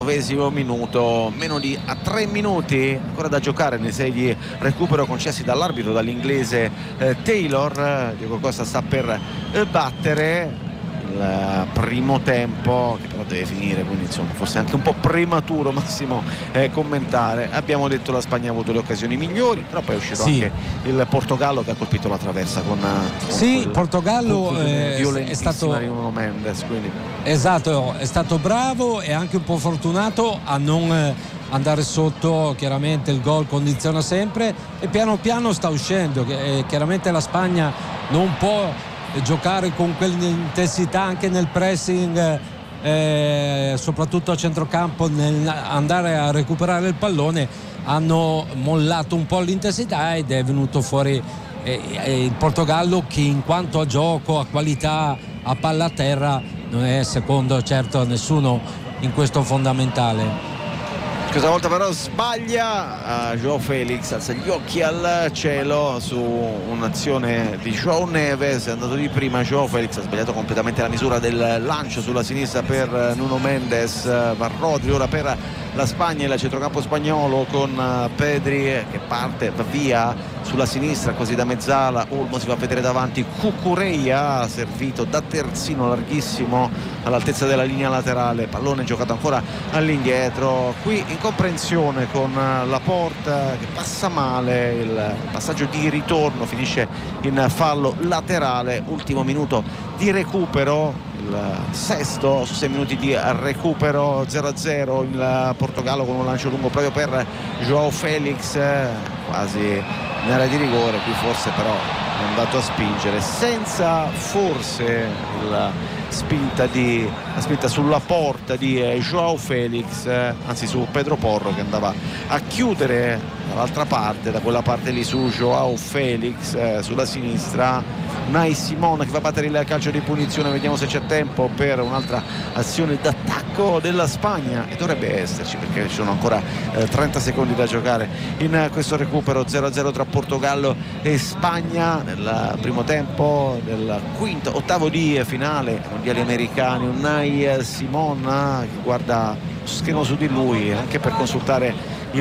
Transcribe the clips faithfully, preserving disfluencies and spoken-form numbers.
Novesimo minuto, meno di a tre minuti ancora da giocare nei sei di recupero concessi dall'arbitro, dall'inglese eh, Taylor. Diego Costa sta per eh, battere il primo tempo, che però deve finire, quindi insomma forse anche un po' prematuro Massimo eh, commentare. Abbiamo detto la Spagna ha avuto le occasioni migliori, però poi è uscito sì. anche il Portogallo che ha colpito la traversa con, con sì, il Portogallo eh, è stato di Nuno Mendes, quindi. Esatto, è stato bravo e anche un po' fortunato a non andare sotto. Chiaramente il gol condiziona sempre e piano piano sta uscendo. Chiaramente la Spagna non può giocare con quell'intensità anche nel pressing, eh, soprattutto a centrocampo, nel andare a recuperare il pallone. Hanno mollato un po' l'intensità ed è venuto fuori eh, eh, il Portogallo, che in quanto a gioco, a qualità, a palla a terra non è secondo certo a nessuno in questo fondamentale. Questa volta però sbaglia uh, Joao Felix, alza gli occhi al cielo su un'azione di Joao Neves. È andato di prima Joao Felix, ha sbagliato completamente la misura del lancio sulla sinistra per Nuno Mendes. Va Rodri ora per la Spagna, il centrocampo spagnolo con Pedri che parte, va via sulla sinistra così da mezzala. Olmo si va a vedere davanti, Cucurella servito da terzino larghissimo all'altezza della linea laterale, pallone giocato ancora all'indietro. Qui incomprensione con Laporta che passa male, il passaggio di ritorno finisce in fallo laterale. Ultimo minuto di recupero, il sesto su sei minuti di recupero, zero a zero il Portogallo con un lancio lungo proprio per Joao Felix, quasi in area di rigore. Qui forse però è andato a spingere senza forse la spinta, di, la spinta sulla porta di Joao Felix, anzi su Pedro Porro che andava a chiudere dall'altra parte, da quella parte lì su Joao Felix, eh, sulla sinistra. Unai Simon che va a battere il calcio di punizione, vediamo se c'è tempo per un'altra azione d'attacco della Spagna, e dovrebbe esserci perché ci sono ancora eh, trenta secondi da giocare in questo recupero. Zero a zero tra Portogallo e Spagna nel primo tempo del quinto ottavo di finale mondiali americani. Unai Simon eh, che guarda schermo su di lui anche per consultare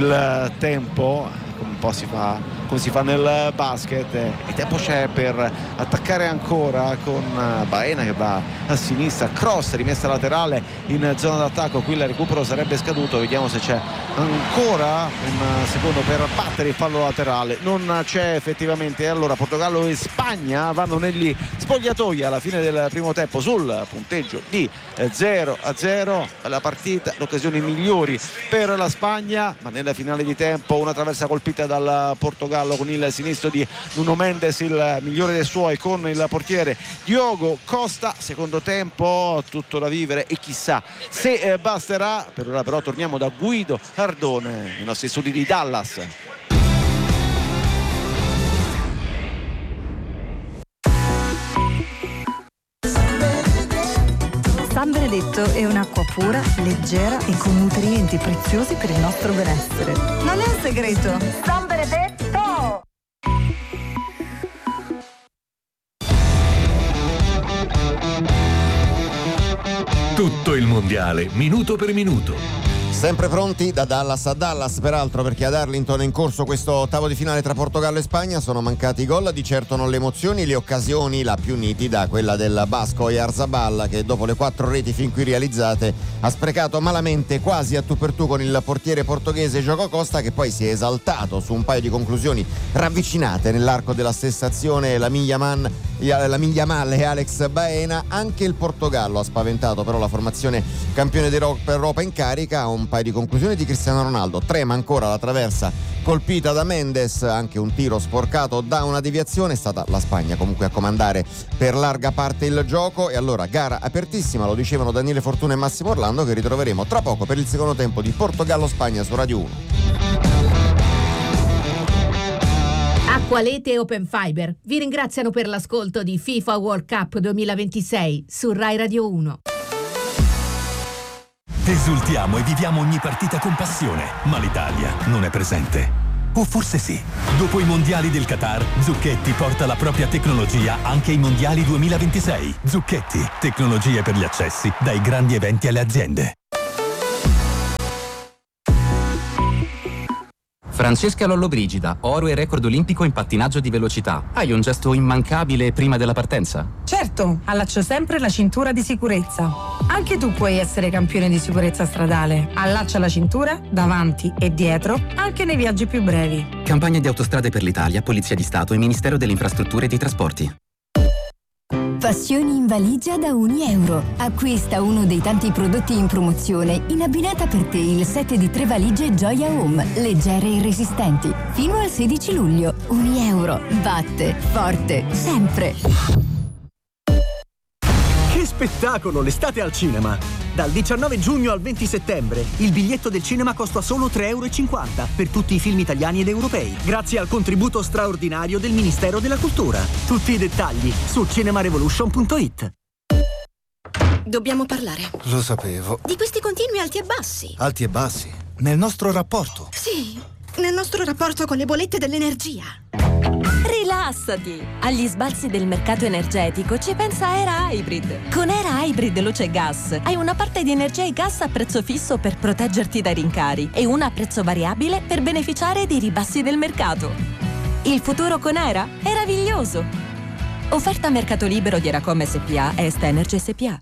il tempo, come un po' si fa come si fa nel basket, e tempo c'è per attaccare ancora con Baena che va a sinistra, cross, rimessa laterale in zona d'attacco. Qui il recupero sarebbe scaduto, vediamo se c'è ancora un secondo per battere il fallo laterale. Non c'è effettivamente. Allora Portogallo e Spagna vanno negli spogliatoi alla fine del primo tempo sul punteggio di zero a zero. La partita, le occasioni migliori per la Spagna, ma nella finale di tempo una traversa colpita dal Portogallo con il sinistro di Nuno Mendes, il migliore dei suoi, con il portiere Diogo Costa. Secondo tempo tutto da vivere e chissà se eh, basterà. Per ora però torniamo da Guido Ardone nei nostri studi di Dallas. San Benedetto è un'acqua pura, leggera e con nutrienti preziosi per il nostro benessere. Non è un segreto. San Benedetto! Tutto il mondiale, minuto per minuto. Sempre pronti da Dallas a Dallas, peraltro, perché ad Arlington è in corso questo ottavo di finale tra Portogallo e Spagna. Sono mancati i gol, di certo non le emozioni, le occasioni. La più nitida, quella del basco Oyarzabal, che dopo le quattro reti fin qui realizzate ha sprecato malamente quasi a tu per tu con il portiere portoghese Diogo Costa, che poi si è esaltato su un paio di conclusioni ravvicinate nell'arco della stessa azione. La Yamal, la Yamal e Alex Baena. Anche il Portogallo ha spaventato però la formazione campione d'Europa in carica. Un paio di conclusioni di Cristiano Ronaldo, trema ancora la traversa colpita da Mendes, anche un tiro sporcato da una deviazione. È stata la Spagna comunque a comandare per larga parte il gioco, e allora gara apertissima, lo dicevano Daniele Fortuna e Massimo Orlando, che ritroveremo tra poco per il secondo tempo di Portogallo-Spagna su Radio uno. Acqualete e Open Fiber vi ringraziano per l'ascolto di FIFA World Cup duemilaventisei su Rai Radio uno. Esultiamo e viviamo ogni partita con passione, ma l'Italia non è presente. O forse sì. Dopo i mondiali del Qatar, Zucchetti porta la propria tecnologia anche ai mondiali duemilaventisei. Zucchetti, tecnologie per gli accessi dai grandi eventi alle aziende. Francesca Lollobrigida, oro e record olimpico in pattinaggio di velocità. Hai un gesto immancabile prima della partenza? Certo, allaccio sempre la cintura di sicurezza. Anche tu puoi essere campione di sicurezza stradale. Allaccia la cintura davanti e dietro, anche nei viaggi più brevi. Campagna di Autostrade per l'Italia, Polizia di Stato e Ministero delle Infrastrutture e dei Trasporti. Passioni in valigia da un euro. Acquista uno dei tanti prodotti in promozione in abbinata per te il set di tre valigie Gioia Home, leggere e resistenti. Fino al sedici luglio. Un euro. Batte forte sempre. Che spettacolo l'estate al cinema! Dal diciannove giugno al venti settembre il biglietto del cinema costa solo tre euro e cinquanta per tutti i film italiani ed europei, grazie al contributo straordinario del Ministero della Cultura. Tutti i dettagli su cinemarevolution punto it. Dobbiamo parlare. Lo sapevo. Di questi continui alti e bassi. Alti e bassi? Nel nostro rapporto? Sì, nel nostro rapporto con le bollette dell'energia. Rilassati! Agli sbalzi del mercato energetico ci pensa Era Hybrid. Con Era Hybrid Luce e Gas hai una parte di energia e gas a prezzo fisso per proteggerti dai rincari e una a prezzo variabile per beneficiare dei ribassi del mercato. Il futuro con Era è meraviglioso! Offerta a mercato libero di Eracom S P A e Est Energy S P A.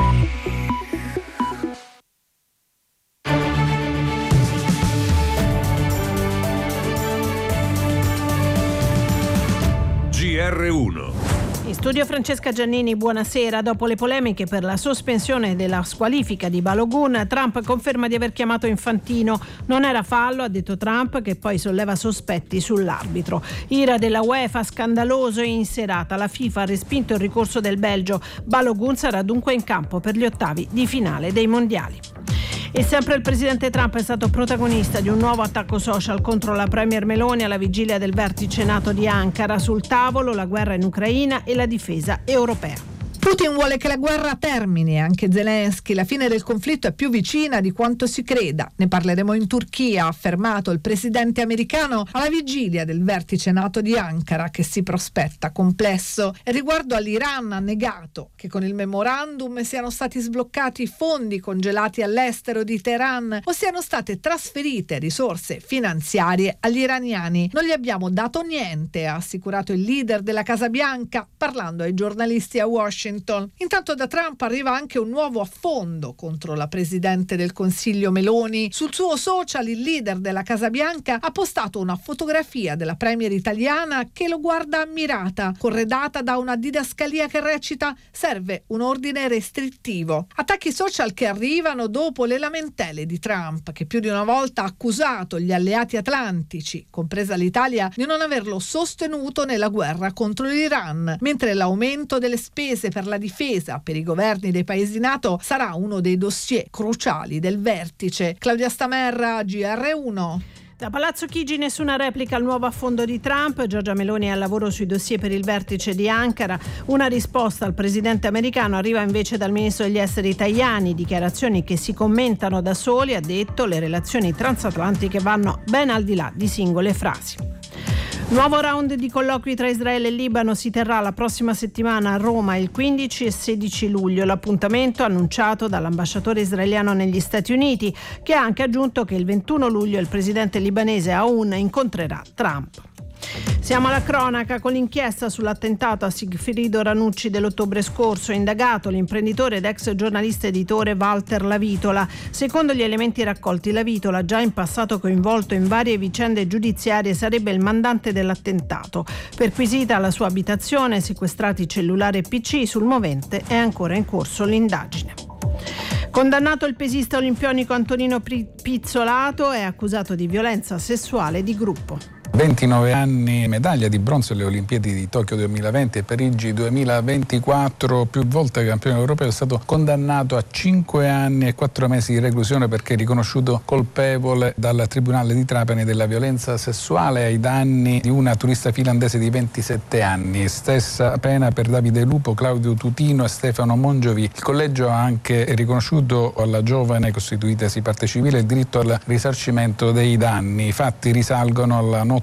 G R uno. In studio Francesca Giannini, buonasera. Dopo le polemiche per la sospensione della squalifica di Balogun, Trump conferma di aver chiamato Infantino. Non era fallo, ha detto Trump, che poi solleva sospetti sull'arbitro. Ira della UEFA, scandaloso e in serata. La FIFA ha respinto il ricorso del Belgio. Balogun sarà dunque in campo per gli ottavi di finale dei mondiali. E sempre il presidente Trump è stato protagonista di un nuovo attacco social contro la premier Meloni alla vigilia del vertice NATO di Ankara. Sul tavolo la guerra in Ucraina e la difesa europea. Putin vuole che la guerra termini, anche Zelensky. La fine del conflitto è più vicina di quanto si creda. Ne parleremo in Turchia, ha affermato il presidente americano alla vigilia del vertice NATO di Ankara, che si prospetta complesso. E riguardo all'Iran ha negato che con il memorandum siano stati sbloccati fondi congelati all'estero di Teheran o siano state trasferite risorse finanziarie agli iraniani. Non gli abbiamo dato niente, ha assicurato il leader della Casa Bianca parlando ai giornalisti a Washington. Intanto da Trump arriva anche un nuovo affondo contro la presidente del Consiglio Meloni. Sul suo social il leader della Casa Bianca ha postato una fotografia della premier italiana che lo guarda ammirata, corredata da una didascalia che recita: serve un ordine restrittivo. Attacchi social che arrivano dopo le lamentele di Trump, che più di una volta ha accusato gli alleati atlantici, compresa l'Italia, di non averlo sostenuto nella guerra contro l'Iran, mentre l'aumento delle spese per la difesa per i governi dei paesi NATO sarà uno dei dossier cruciali del vertice. Claudia Stamerra, G R uno. Da Palazzo Chigi nessuna replica al nuovo affondo di Trump. Giorgia Meloni è al lavoro sui dossier per il vertice di Ankara. Una risposta al presidente americano arriva invece dal ministro degli esteri Tajani. Dichiarazioni che si commentano da soli, ha detto. Le relazioni transatlantiche vanno ben al di là di singole frasi. Nuovo round di colloqui tra Israele e Libano si terrà la prossima settimana a Roma, il quindici e sedici luglio. L'appuntamento annunciato dall'ambasciatore israeliano negli Stati Uniti, che ha anche aggiunto che il ventuno luglio il presidente libanese Aoun incontrerà Trump. Siamo alla cronaca con l'inchiesta sull'attentato a Sigfrido Ranucci dell'ottobre scorso. Indagato l'imprenditore ed ex giornalista editore Walter Lavitola. Secondo gli elementi raccolti, Lavitola, già in passato coinvolto in varie vicende giudiziarie, sarebbe il mandante dell'attentato. Perquisita la sua abitazione, sequestrati cellulare e P C, sul movente è ancora in corso l'indagine. Condannato il pesista olimpionico Antonino Pizzolato, è accusato di violenza sessuale di gruppo. ventinove anni, medaglia di bronzo alle Olimpiadi di Tokyo duemilaventi e Parigi duemilaventiquattro, più volte campione europeo, è stato condannato a cinque anni e quattro mesi di reclusione perché riconosciuto colpevole dal Tribunale di Trapani della violenza sessuale ai danni di una turista finlandese di ventisette anni. Stessa pena per Davide Lupo, Claudio Tutino e Stefano Mongiovi. Il collegio ha anche riconosciuto alla giovane costituitasi parte civile il diritto al risarcimento dei danni. I fatti risalgono alla notte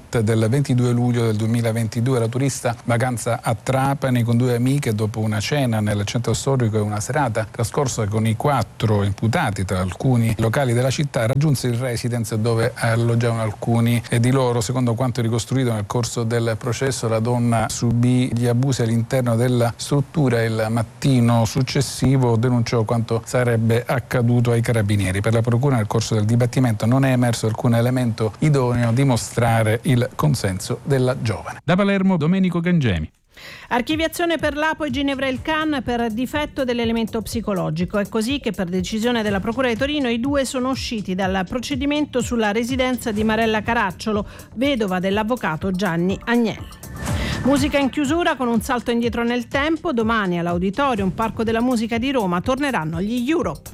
notte del ventidue luglio del duemilaventidue. La turista vacanza a Trapani con due amiche dopo una cena nel centro storico e una serata trascorsa con i quattro imputati tra alcuni locali della città, raggiunse il residence dove alloggiavano alcuni di loro. Secondo quanto ricostruito nel corso del processo, la donna subì gli abusi all'interno della struttura. Il mattino successivo denunciò quanto sarebbe accaduto ai carabinieri. Per la procura nel corso del dibattimento non è emerso alcun elemento idoneo a dimostrare il consenso della giovane. Da Palermo, Domenico Gangemi. Archiviazione per l'A P O e Ginevra El Khan per difetto dell'elemento psicologico. È così che, per decisione della Procura di Torino, i due sono usciti dal procedimento sulla residenza di Marella Caracciolo, vedova dell'avvocato Gianni Agnelli. Musica in chiusura con un salto indietro nel tempo. Domani all'Auditorium Parco della Musica di Roma torneranno gli Europe.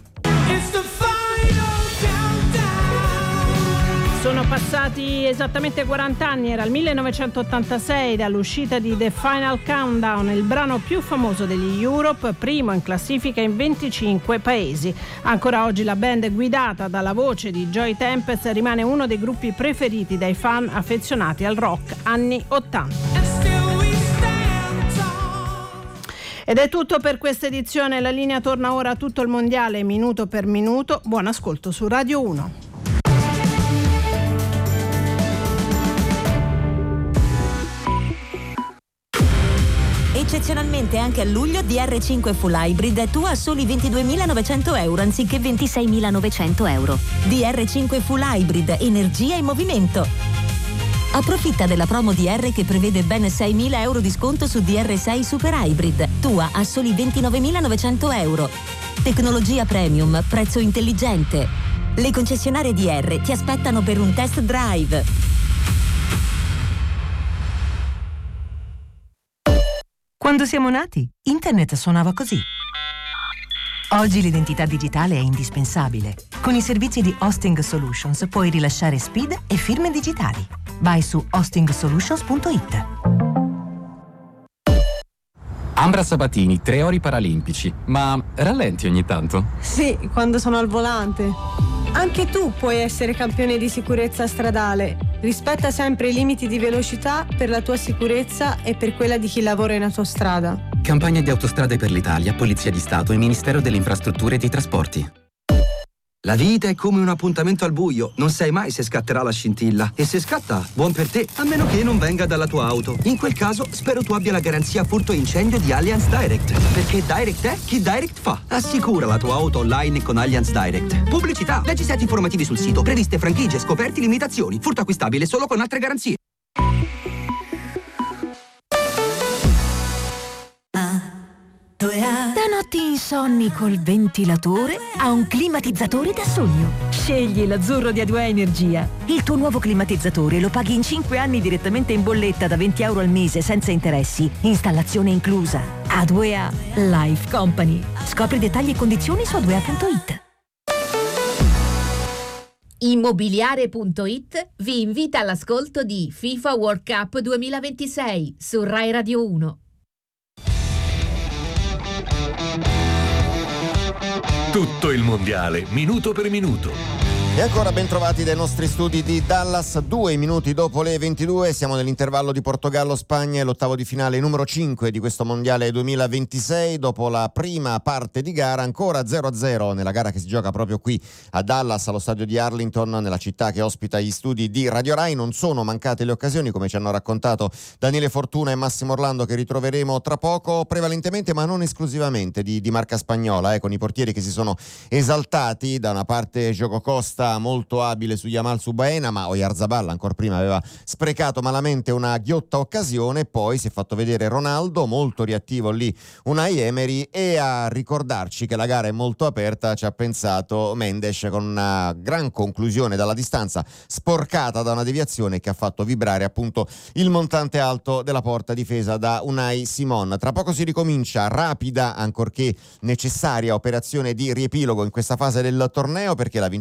Sono passati esattamente quaranta anni, era il millenovecentottantasei dall'uscita di The Final Countdown, il brano più famoso degli Europe, primo in classifica in venticinque paesi. Ancora oggi la band, guidata dalla voce di Joey Tempest, rimane uno dei gruppi preferiti dai fan affezionati al rock anni ottanta. Ed è tutto per questa edizione, la linea torna ora a tutto il mondiale minuto per minuto. Buon ascolto su Radio uno. Eccezionalmente anche a luglio D R cinque Full Hybrid è tua a soli ventiduemilanovecento euro anziché ventiseimilanovecento euro. D R cinque Full Hybrid, energia in movimento. Approfitta della promo D R che prevede ben seimila euro di sconto su D R sei Super Hybrid, tua a soli ventinovemilanovecento euro. Tecnologia premium, prezzo intelligente. Le concessionarie D R ti aspettano per un test drive. Quando siamo nati, Internet suonava così. Oggi l'identità digitale è indispensabile. Con i servizi di Hosting Solutions puoi rilasciare S P I D e firme digitali. Vai su hosting solutions punto it. Ambra Sabatini, tre ori paralimpici. Ma rallenti ogni tanto? Sì, quando sono al volante. Anche tu puoi essere campione di sicurezza stradale. Rispetta sempre i limiti di velocità per la tua sicurezza e per quella di chi lavora in autostrada. Campagna di Autostrade per l'Italia, Polizia di Stato e Ministero delle Infrastrutture e dei Trasporti. La vita è come un appuntamento al buio, non sai mai se scatterà la scintilla. E se scatta, buon per te, a meno che non venga dalla tua auto. In quel caso, spero tu abbia la garanzia furto e incendio di Allianz Direct. Perché Direct è chi Direct fa. Assicura la tua auto online con Allianz Direct. Pubblicità, leggi set informativi sul sito, previste franchigie, scoperti, limitazioni. Furto acquistabile solo con altre garanzie. Da notti insonni col ventilatore a un climatizzatore da sogno. Scegli l'azzurro di A due A Energia. Il tuo nuovo climatizzatore lo paghi in cinque anni direttamente in bolletta da venti euro al mese senza interessi. Installazione inclusa. A due A Life Company. Scopri dettagli e condizioni su a due a punto it. Immobiliare punto it vi invita all'ascolto di FIFA World Cup duemilaventisei su Rai Radio uno. Tutto il mondiale, minuto per minuto. E ancora ben trovati dai nostri studi di Dallas, due minuti dopo le ventidue, siamo nell'intervallo di Portogallo-Spagna e l'ottavo di finale numero cinque di questo mondiale duemilaventisei. Dopo la prima parte di gara ancora zero a zero nella gara che si gioca proprio qui a Dallas, allo stadio di Arlington, nella città che ospita gli studi di Radio Rai. Non sono mancate le occasioni, come ci hanno raccontato Daniele Fortuna e Massimo Orlando, che ritroveremo tra poco, prevalentemente ma non esclusivamente di, di marca spagnola, eh, con i portieri che si sono esaltati. Da una parte Gioco Costa, molto abile su Yamal, su Baena, ma Oyarzabal ancora prima aveva sprecato malamente una ghiotta occasione. Poi si è fatto vedere Ronaldo, molto reattivo lì Unai Emery, e a ricordarci che la gara è molto aperta ci ha pensato Mendes, con una gran conclusione dalla distanza sporcata da una deviazione che ha fatto vibrare appunto il montante alto della porta difesa da Unai Simon. Tra poco si ricomincia, rapida ancorché necessaria operazione di riepilogo in questa fase del torneo, perché la vincente di questa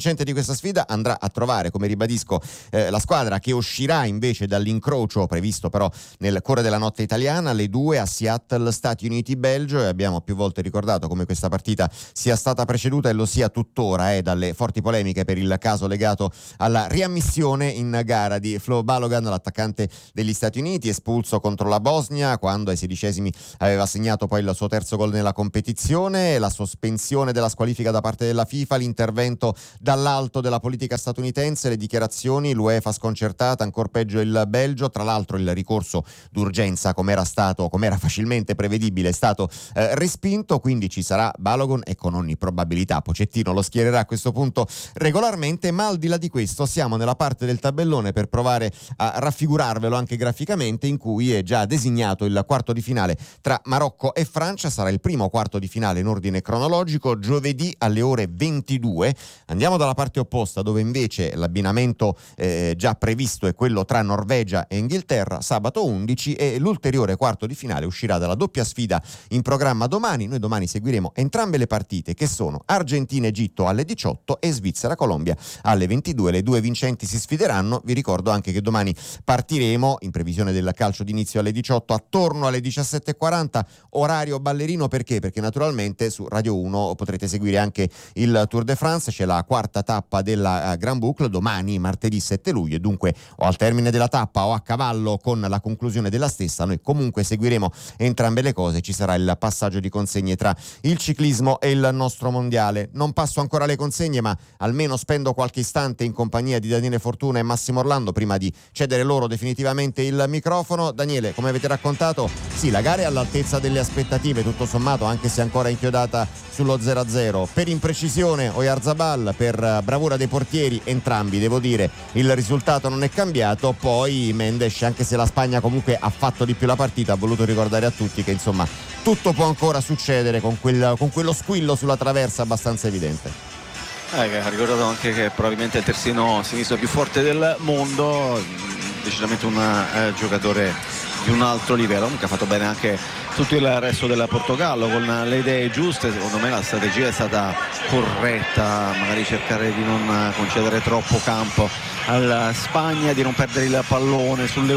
questa sfida andrà a trovare, come ribadisco, eh, la squadra che uscirà invece dall'incrocio previsto però nel cuore della notte italiana, le due a Seattle, Stati Uniti-Belgio, e abbiamo più volte ricordato come questa partita sia stata preceduta e lo sia tuttora eh, dalle forti polemiche per il caso legato alla riammissione in gara di Flo Balogun, l'attaccante degli Stati Uniti, espulso contro la Bosnia quando ai sedicesimi aveva segnato poi il suo terzo gol nella competizione, la sospensione della squalifica da parte della FIFA, l'intervento dall'alto della politica statunitense, le dichiarazioni, l'UEFA sconcertata, ancor peggio il Belgio. Tra l'altro il ricorso d'urgenza, come era stato, come era facilmente prevedibile, è stato eh, respinto, quindi ci sarà Balogun e con ogni probabilità Pochettino lo schiererà a questo punto regolarmente, ma al di là di questo siamo nella parte del tabellone per provare a raffigurarvelo anche graficamente, in cui è già designato il quarto di finale tra Marocco e Francia. Sarà il primo quarto di finale in ordine cronologico, giovedì alle ore ventidue. Andiamo dalla parte opposta, dove invece l'abbinamento eh, già previsto è quello tra Norvegia e Inghilterra, sabato undici, e l'ulteriore quarto di finale uscirà dalla doppia sfida in programma domani. Noi domani seguiremo entrambe le partite, che sono Argentina-Egitto alle diciotto e Svizzera-Colombia alle ventidue. Le due vincenti si sfideranno. Vi ricordo anche che domani partiremo, in previsione del calcio d'inizio alle diciotto, attorno alle diciassette e quaranta, orario ballerino. Perché? Perché naturalmente su Radio uno potrete seguire anche il Tour de France, c'è la quarta tappa della Grand Boucle domani, martedì sette luglio, e dunque o al termine della tappa o a cavallo con la conclusione della stessa noi comunque seguiremo entrambe le cose. Ci sarà il passaggio di consegne tra il ciclismo e il nostro mondiale. Non passo ancora le consegne, ma almeno spendo qualche istante in compagnia di Daniele Fortuna e Massimo Orlando prima di cedere loro definitivamente il microfono. Daniele, come avete raccontato, sì, la gara è all'altezza delle aspettative tutto sommato, anche se ancora inchiodata sullo zero a zero. Per imprecisione Oyarzabal, per bravura dei portieri entrambi, devo dire, il risultato non è cambiato. Poi Mendes, anche se la Spagna comunque ha fatto di più la partita, ha voluto ricordare a tutti che insomma tutto può ancora succedere con, quel, con quello squillo sulla traversa abbastanza evidente. Eh, ha ricordato anche che probabilmente è il terzino sinistro più forte del mondo, decisamente un eh, giocatore di un altro livello, comunque ha fatto bene anche tutto il resto del Portogallo con le idee giuste. Secondo me la strategia è stata corretta, magari cercare di non concedere troppo campo alla Spagna, di non perdere il pallone sulle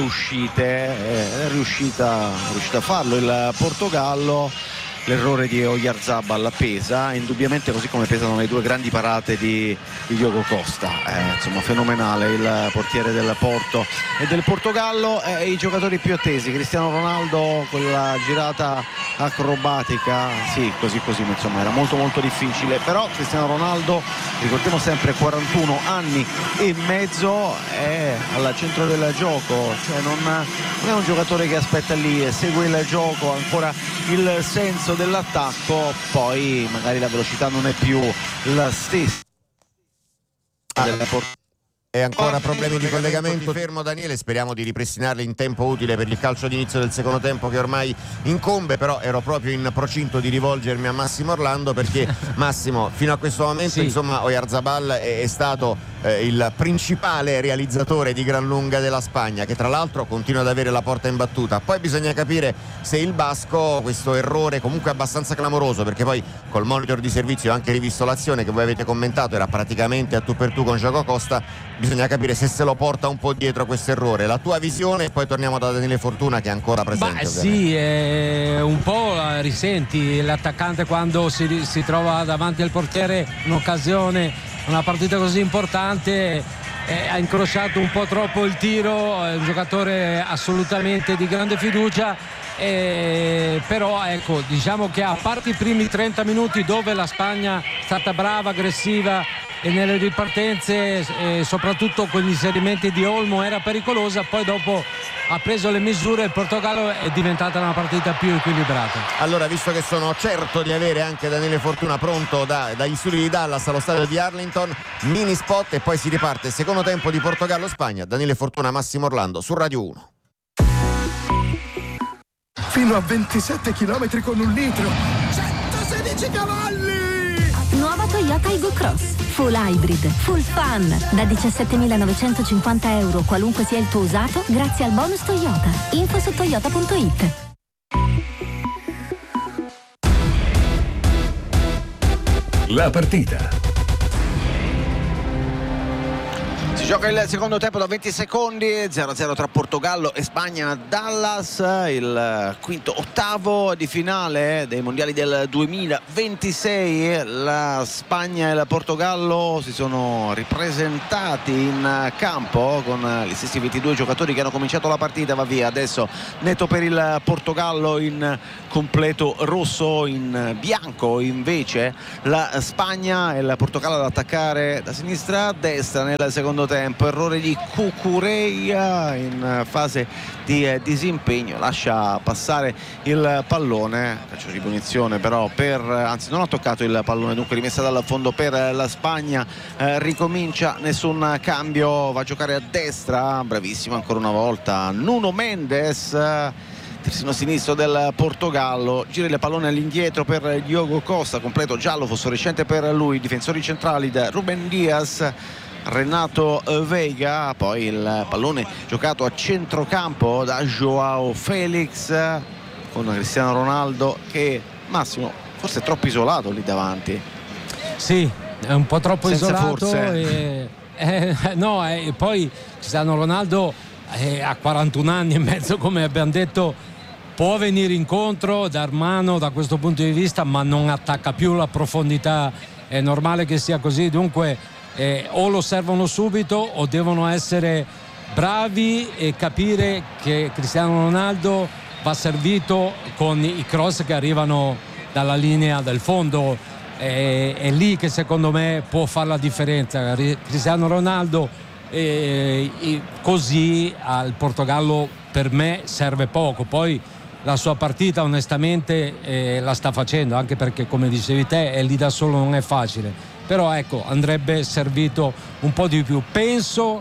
uscite, è riuscita, è riuscita a farlo il Portogallo. L'errore di Oyarzabal pesa indubbiamente, così come pesano le due grandi parate di, di Diogo Costa. Eh, insomma, fenomenale il portiere del Porto e del Portogallo. E i giocatori più attesi, Cristiano Ronaldo con la girata acrobatica, sì, così così, ma insomma era molto molto difficile. Però Cristiano Ronaldo, ricordiamo sempre, quarantuno anni e mezzo, è al centro del gioco, cioè non, non è un giocatore che aspetta lì e segue il gioco, ha ancora il senso dell'attacco, poi magari la velocità non è più la stessa. Ah. E ancora problemi di collegamento. Ti fermo, Daniele, speriamo di ripristinarli in tempo utile per il calcio d'inizio del secondo tempo che ormai incombe. Però ero proprio in procinto di rivolgermi a Massimo Orlando, perché Massimo, fino a questo momento sì, insomma Oyarzabal è, è stato eh, il principale realizzatore di gran lunga della Spagna, che tra l'altro continua ad avere la porta imbattuta. Poi bisogna capire se il basco, questo errore comunque abbastanza clamoroso, perché poi col monitor di servizio ho anche rivisto l'azione che voi avete commentato, era praticamente a tu per tu con Diogo Costa. Bisogna capire se se lo porta un po' dietro questo errore. La tua visione, e poi torniamo da Daniele Fortuna che è ancora presente. Beh, sì, eh, un po' la risenti l'attaccante quando si, si trova davanti al portiere un'occasione, una partita così importante. Eh, ha incrociato un po' troppo il tiro, è un giocatore assolutamente di grande fiducia. Eh, però ecco, diciamo che a parte i primi trenta minuti dove la Spagna è stata brava, aggressiva, e nelle ripartenze, eh, soprattutto con gli inserimenti di Olmo, era pericolosa, poi dopo ha preso le misure e il Portogallo è diventata una partita più equilibrata. Allora, visto che sono certo di avere anche Daniele Fortuna pronto da, dagli studi di Dallas allo stadio di Arlington, mini spot e poi si riparte. Secondo tempo di Portogallo-Spagna. Daniele Fortuna, Massimo Orlando su Radio uno. Fino a ventisette chilometri con un litro, centosedici cavalli! Nuova Toyota Aygo Cross, full hybrid, full fun, da diciassettemilanovantocinquanta euro qualunque sia il tuo usato, grazie al bonus Toyota. Info su toyota punto it. La partita Si gioca il secondo tempo da venti secondi, zero a zero tra Portogallo e Spagna a Dallas, il quinto ottavo di finale dei mondiali del duemilaventisei. La Spagna e il Portogallo si sono ripresentati in campo con gli stessi ventidue giocatori che hanno cominciato la partita. Va via adesso netto per il Portogallo in completo rosso, in bianco invece la Spagna, e il Portogallo ad attaccare da sinistra a destra nel secondo tempo. Errore di Cucurella in fase di eh, disimpegno, lascia passare il pallone, calcio di punizione però per, anzi non ha toccato il pallone, dunque rimessa dal fondo per la Spagna. Eh, ricomincia, nessun cambio, va a giocare a destra, bravissimo ancora una volta Nuno Mendes, terzino sinistro del Portogallo, gira il pallone all'indietro per Diogo Costa, completo giallo fosforescente per lui. Difensori centrali da Ruben Dias, Renato Veiga, poi il pallone giocato a centrocampo da Joao Felix con Cristiano Ronaldo che, Massimo, forse è troppo isolato lì davanti. Sì, è un po' troppo Senza isolato forze. e, eh, no, e poi Cristiano Ronaldo eh, ha quarantuno anni e mezzo, come abbiamo detto, può venire incontro, dar mano da questo punto di vista, ma non attacca più la profondità, è normale che sia così, dunque Eh, o lo servono subito o devono essere bravi e capire che Cristiano Ronaldo va servito con i cross che arrivano dalla linea del fondo. Eh, è lì che secondo me può fare la differenza Cristiano Ronaldo, eh, così al Portogallo per me serve poco. Poi la sua partita onestamente eh, la sta facendo, anche perché come dicevi te è lì da solo, non è facile, però ecco, andrebbe servito un po' di più. Penso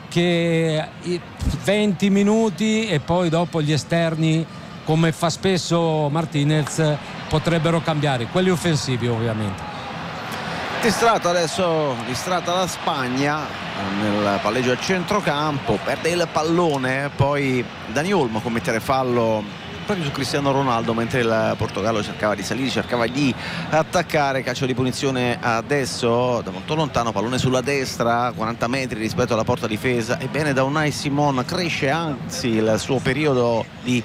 che venti minuti e poi dopo gli esterni, come fa spesso Martinez, potrebbero cambiare, quelli offensivi ovviamente. Distratta adesso, distratta la Spagna nel palleggio a centrocampo, perde il pallone, poi Dani Olmo a commettere fallo proprio su Cristiano Ronaldo, mentre il Portogallo cercava di salire, cercava di attaccare. Calcio di punizione adesso da molto lontano, pallone sulla destra, quaranta metri rispetto alla porta difesa. Ebbene, da Unai Simon cresce anzi il suo periodo di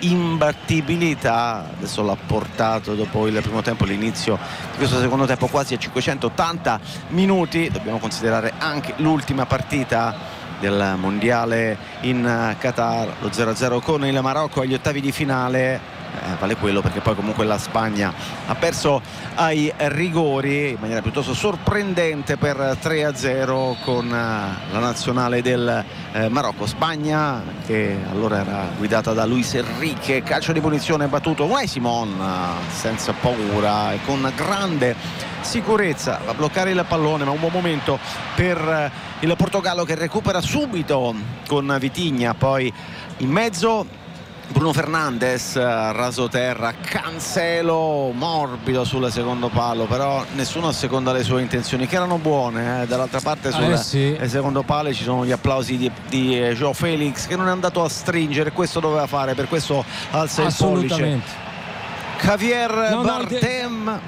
imbattibilità, adesso l'ha portato dopo il primo tempo, l'inizio di questo secondo tempo, quasi a cinquecentottanta minuti. Dobbiamo considerare anche l'ultima partita del mondiale in Qatar, lo zero a zero con il Marocco agli ottavi di finale. Eh, vale quello perché poi comunque la Spagna ha perso ai rigori in maniera piuttosto sorprendente per tre a zero con eh, la nazionale del eh, Marocco. Spagna che allora era guidata da Luis Enrique. Calcio di punizione battuto Unai Simon eh, senza paura e con grande sicurezza va a bloccare il pallone, ma un buon momento per il Portogallo che recupera subito con Vitinha, poi in mezzo Bruno Fernandes, raso terra, Cancelo morbido sul secondo palo, però nessuno asseconda le sue intenzioni che erano buone. Eh. Dall'altra parte sul eh sì. secondo palo ci sono gli applausi di, di Joao Felix che non è andato a stringere, questo doveva fare, per questo alza il pollice. Javier no, Bardem no,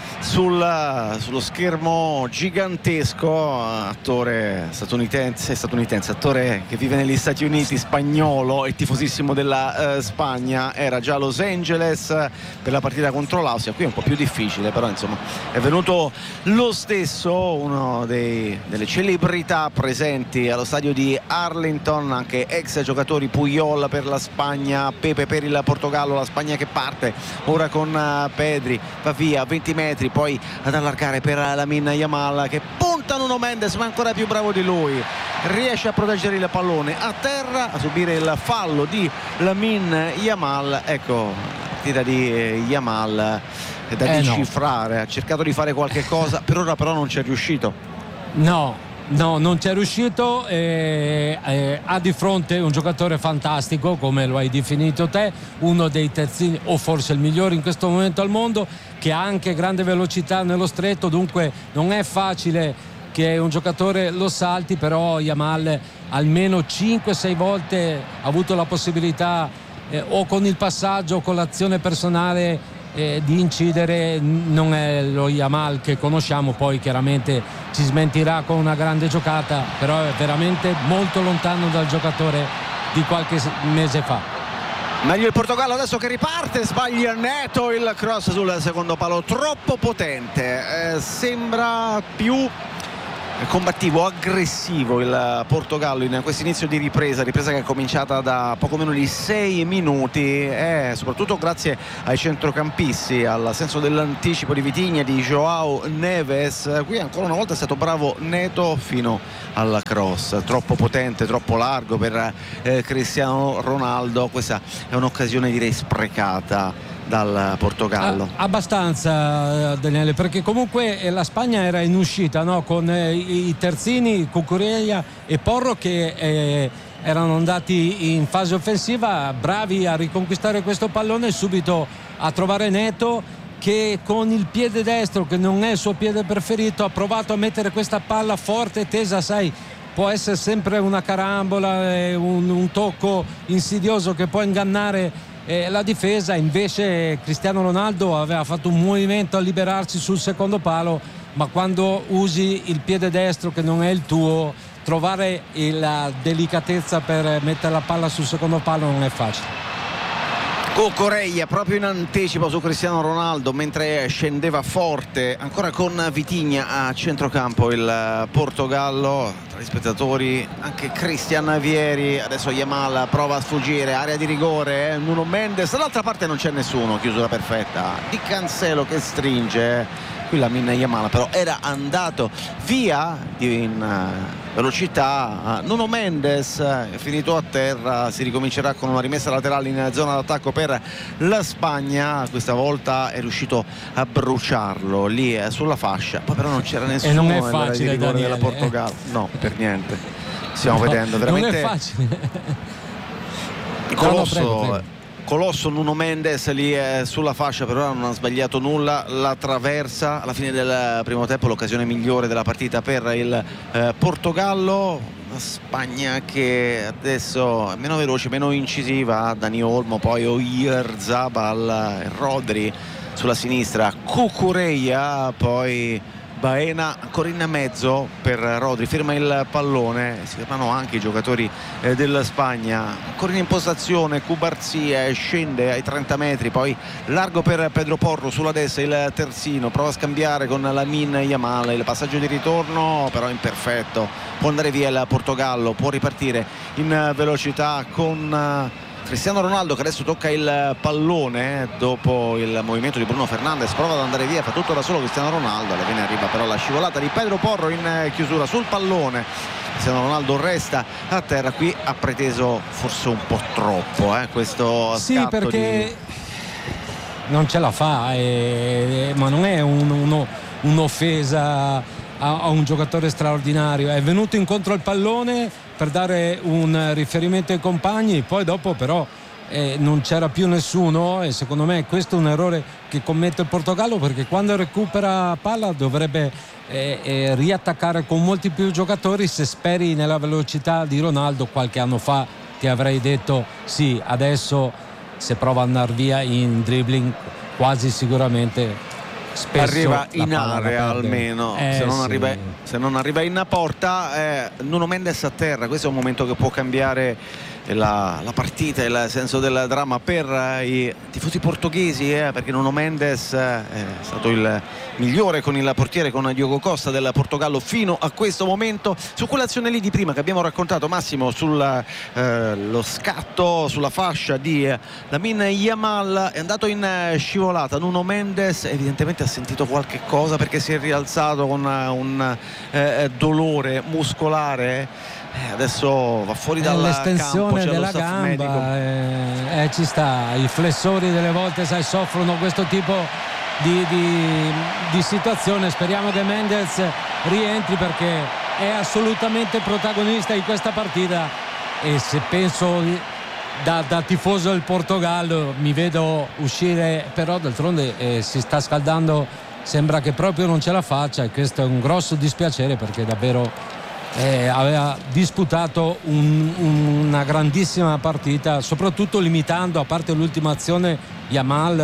Sul, sullo schermo gigantesco, attore statunitense, statunitense, attore che vive negli Stati Uniti, spagnolo e tifosissimo della eh, Spagna. Era già a Los Angeles per la partita contro l'Austria, qui è un po' più difficile, però insomma è venuto lo stesso, uno dei, delle celebrità presenti allo stadio di Arlington, anche ex giocatori, Puyol per la Spagna, Pepe per il Portogallo. La Spagna che parte ora con uh, Pedri, va via venti metri, poi ad allargare per Lamine Yamal che punta Nuno Mendes, ma ancora più bravo di lui, riesce a proteggere il pallone a terra, a subire il fallo di Lamine Yamal. Ecco, la partita di Yamal è da eh decifrare, no. Ha cercato di fare qualche cosa, per ora però non ci è riuscito. No, no, non c'è riuscito. Eh, eh, ha di fronte un giocatore fantastico, come lo hai definito te, uno dei terzini o forse il migliore in questo momento al mondo, che ha anche grande velocità nello stretto, dunque non è facile che un giocatore lo salti, però Yamal almeno cinque sei volte ha avuto la possibilità eh, o con il passaggio o con l'azione personale eh, di incidere. Non è lo Yamal che conosciamo, poi chiaramente ci smentirà con una grande giocata, però è veramente molto lontano dal giocatore di qualche mese fa. Meglio il Portogallo adesso che riparte, sbaglia Neto il cross sul secondo palo, troppo potente, eh, sembra più combattivo, aggressivo il Portogallo in questo inizio di ripresa, ripresa che è cominciata da poco meno di sei minuti e soprattutto grazie ai centrocampisti, al senso dell'anticipo di Vitinha, di Joao Neves. Qui ancora una volta è stato bravo Neto fino al cross, troppo potente, troppo largo per eh, Cristiano Ronaldo. Questa è un'occasione direi sprecata dal Portogallo. Ah, abbastanza, Daniele, perché comunque la Spagna era in uscita, no? Con eh, i terzini, Cucurella e Porro che eh, erano andati in fase offensiva, bravi a riconquistare questo pallone e subito a trovare Neto, che con il piede destro, che non è il suo piede preferito, ha provato a mettere questa palla forte, tesa, sai, può essere sempre una carambola, eh, un, un tocco insidioso che può ingannare Eh, la difesa. Invece Cristiano Ronaldo aveva fatto un movimento a liberarsi sul secondo palo, ma quando usi il piede destro che non è il tuo, trovare la delicatezza per mettere la palla sul secondo palo non è facile. Cucurella proprio in anticipo su Cristiano Ronaldo mentre scendeva forte, ancora con Vitinha a centrocampo il Portogallo. Tra gli spettatori anche Christian Vieri, adesso Yamal prova a sfuggire, area di rigore, eh? Nuno Mendes, dall'altra parte non c'è nessuno, chiusura perfetta di Cancelo che stringe, qui la Lamine Yamal però era andato via in uh, velocità. uh, Nuno Mendes è finito a terra, si ricomincerà con una rimessa laterale in zona d'attacco per la Spagna. Questa volta è riuscito a bruciarlo lì eh, sulla fascia, poi però non c'era nessuno e non è nell'area facile, di rigore Daniele, della Portogallo, eh. no, per niente, stiamo no, vedendo veramente non è facile. Colosso, no, no, prego, prego. Colosso Nuno Mendes lì eh, sulla fascia, però non ha sbagliato nulla, la traversa alla fine del primo tempo, l'occasione migliore della partita per il eh, Portogallo. La Spagna che adesso è meno veloce, meno incisiva, Dani Olmo, poi Oyarzabal, Rodri sulla sinistra, Cucurella, poi Baena ancora in mezzo per Rodri, ferma il pallone, si fermano anche i giocatori eh, della Spagna, ancora in impostazione Cubarzia, scende ai trenta metri, poi largo per Pedro Porro sulla destra, il terzino prova a scambiare con Lamine Yamal, il passaggio di ritorno però imperfetto, può andare via il Portogallo, può ripartire in velocità con Cristiano Ronaldo che adesso tocca il pallone dopo il movimento di Bruno Fernandes, prova ad andare via, fa tutto da solo Cristiano Ronaldo, alla fine arriva però la scivolata di Pedro Porro in chiusura sul pallone. Cristiano Ronaldo resta a terra, qui ha preteso forse un po' troppo eh, questo sì, scatto perché di... non ce la fa, eh, ma non è un, uno, un'offesa a, a un giocatore straordinario, è venuto incontro al pallone per dare un riferimento ai compagni, poi dopo però eh, non c'era più nessuno e secondo me questo è un errore che commette il Portogallo, perché quando recupera palla dovrebbe eh, eh, riattaccare con molti più giocatori. Se speri nella velocità di Ronaldo, qualche anno fa ti avrei detto sì, adesso se prova ad andare via in dribbling quasi sicuramente spesso arriva in area perde. Almeno eh, se, non sì. arriva, se non arriva in porta eh, Nuno Mendes a terra, questo è un momento che può cambiare la, la partita, il senso del dramma per eh, i tifosi portoghesi eh, perché Nuno Mendes eh, è stato il migliore con il portiere, con Diogo Costa del Portogallo fino a questo momento. Su quell'azione lì di prima che abbiamo raccontato, Massimo, sullo eh, scatto sulla fascia di eh, Lamine Yamal, è andato in eh, scivolata Nuno Mendes, evidentemente ha sentito qualche cosa perché si è rialzato con eh, un eh, dolore muscolare. Eh, adesso va fuori dal l'estensione campo, della gamba, eh, eh, ci sta, i flessori delle volte sai soffrono questo tipo di, di, di situazione. Speriamo che Mendes rientri perché è assolutamente protagonista di questa partita e se penso da, da tifoso del Portogallo mi vedo uscire, però d'altronde eh, si sta scaldando, sembra che proprio non ce la faccia e questo è un grosso dispiacere perché davvero Eh, aveva disputato un, una grandissima partita, soprattutto limitando, a parte l'ultima azione, Yamal per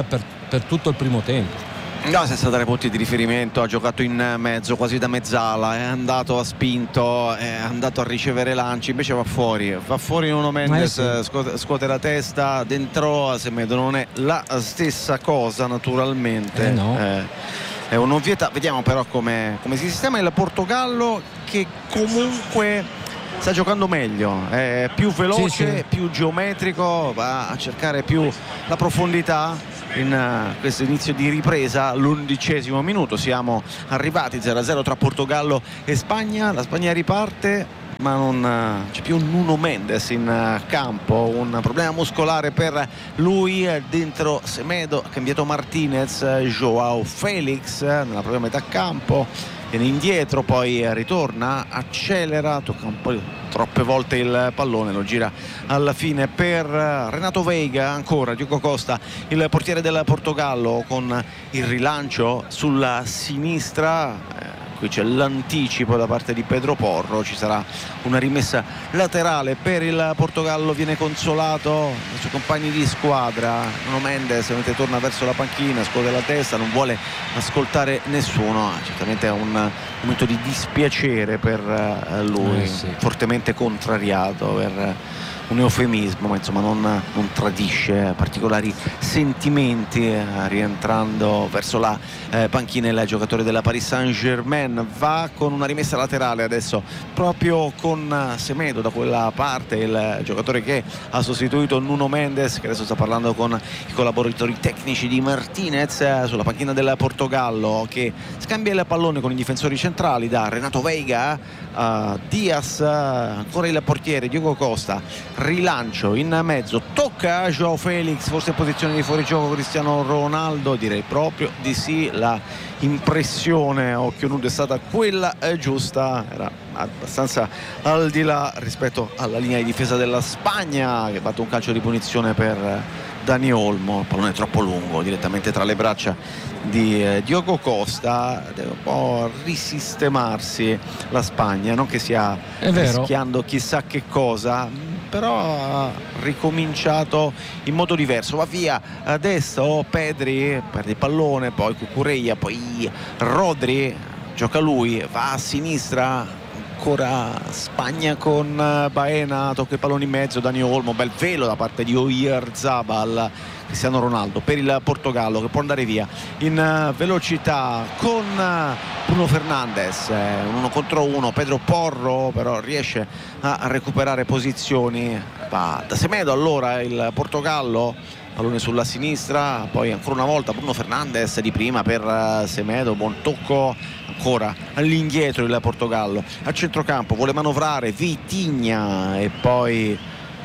per tutto il primo tempo. No, senza dare punti di riferimento, ha giocato in mezzo, quasi da mezzala, è andato, ha spinto, è andato a ricevere lanci, invece va fuori, va fuori Nuno Mendes, eh sì. scuote, scuote la testa, dentro a Semedo, non è la stessa cosa naturalmente. Eh no. eh, è un'ovvietà, vediamo però come, come si sistema il Portogallo, che comunque sta giocando meglio, è più veloce, sì, sì. più geometrico, va a cercare più la profondità. In uh, questo inizio di ripresa, l'undicesimo minuto, siamo arrivati zero a zero tra Portogallo e Spagna. La Spagna riparte, ma non uh, c'è più Nuno Mendes in uh, campo, un problema muscolare per lui. Dentro Semedo, ha cambiato Martinez, Joao Felix nella propria metà campo, viene indietro, poi ritorna, accelera, tocca un po' troppe volte il pallone, lo gira alla fine per Renato Veiga. Ancora Diogo Costa, il portiere del Portogallo, con il rilancio sulla sinistra. Eh, qui c'è l'anticipo da parte di Pedro Porro, ci sarà una rimessa laterale per il Portogallo, viene consolato dai suoi compagni di squadra. Nuno Mendes mentre torna verso la panchina, scuote la testa, non vuole ascoltare nessuno. Certamente è un momento di dispiacere per lui, eh sì. fortemente contrariato, per un eufemismo, ma insomma non, non tradisce particolari sentimenti, eh, rientrando verso la eh, panchina il giocatore della Paris Saint-Germain. Va con una rimessa laterale adesso proprio con Semedo da quella parte, il giocatore che ha sostituito Nuno Mendes, che adesso sta parlando con i collaboratori tecnici di Martinez, eh, sulla panchina del Portogallo, che scambia il pallone con i difensori centrali, da Renato Veiga a Diaz, ancora il portiere Diogo Costa, rilancio in mezzo, tocca a Joao Felix, forse in posizione di fuorigioco Cristiano Ronaldo, direi proprio di sì. La impressione a occhio nudo è stata quella giusta, era abbastanza al di là rispetto alla linea di difesa della Spagna, che ha fatto un calcio di punizione per Dani Olmo, il pallone troppo lungo direttamente tra le braccia di eh, Diogo Costa. Deve un po' risistemarsi la Spagna, non che stia rischiando chissà che cosa, però ha ricominciato in modo diverso. Va via a destra, oh, Pedri perde il pallone, poi Cucurella, poi Rodri, gioca lui, va a sinistra, ancora Spagna con Baena, tocca il pallone in mezzo, Dani Olmo, bel velo da parte di Oyarzabal. Cristiano Ronaldo per il Portogallo, che può andare via in velocità con Bruno Fernandes, un uno contro uno. Pedro Porro però riesce a recuperare posizioni, va da Semedo allora il Portogallo, pallone sulla sinistra, poi ancora una volta Bruno Fernandes di prima per Semedo, buon tocco, ancora all'indietro il Portogallo, a centrocampo vuole manovrare Vitinha e poi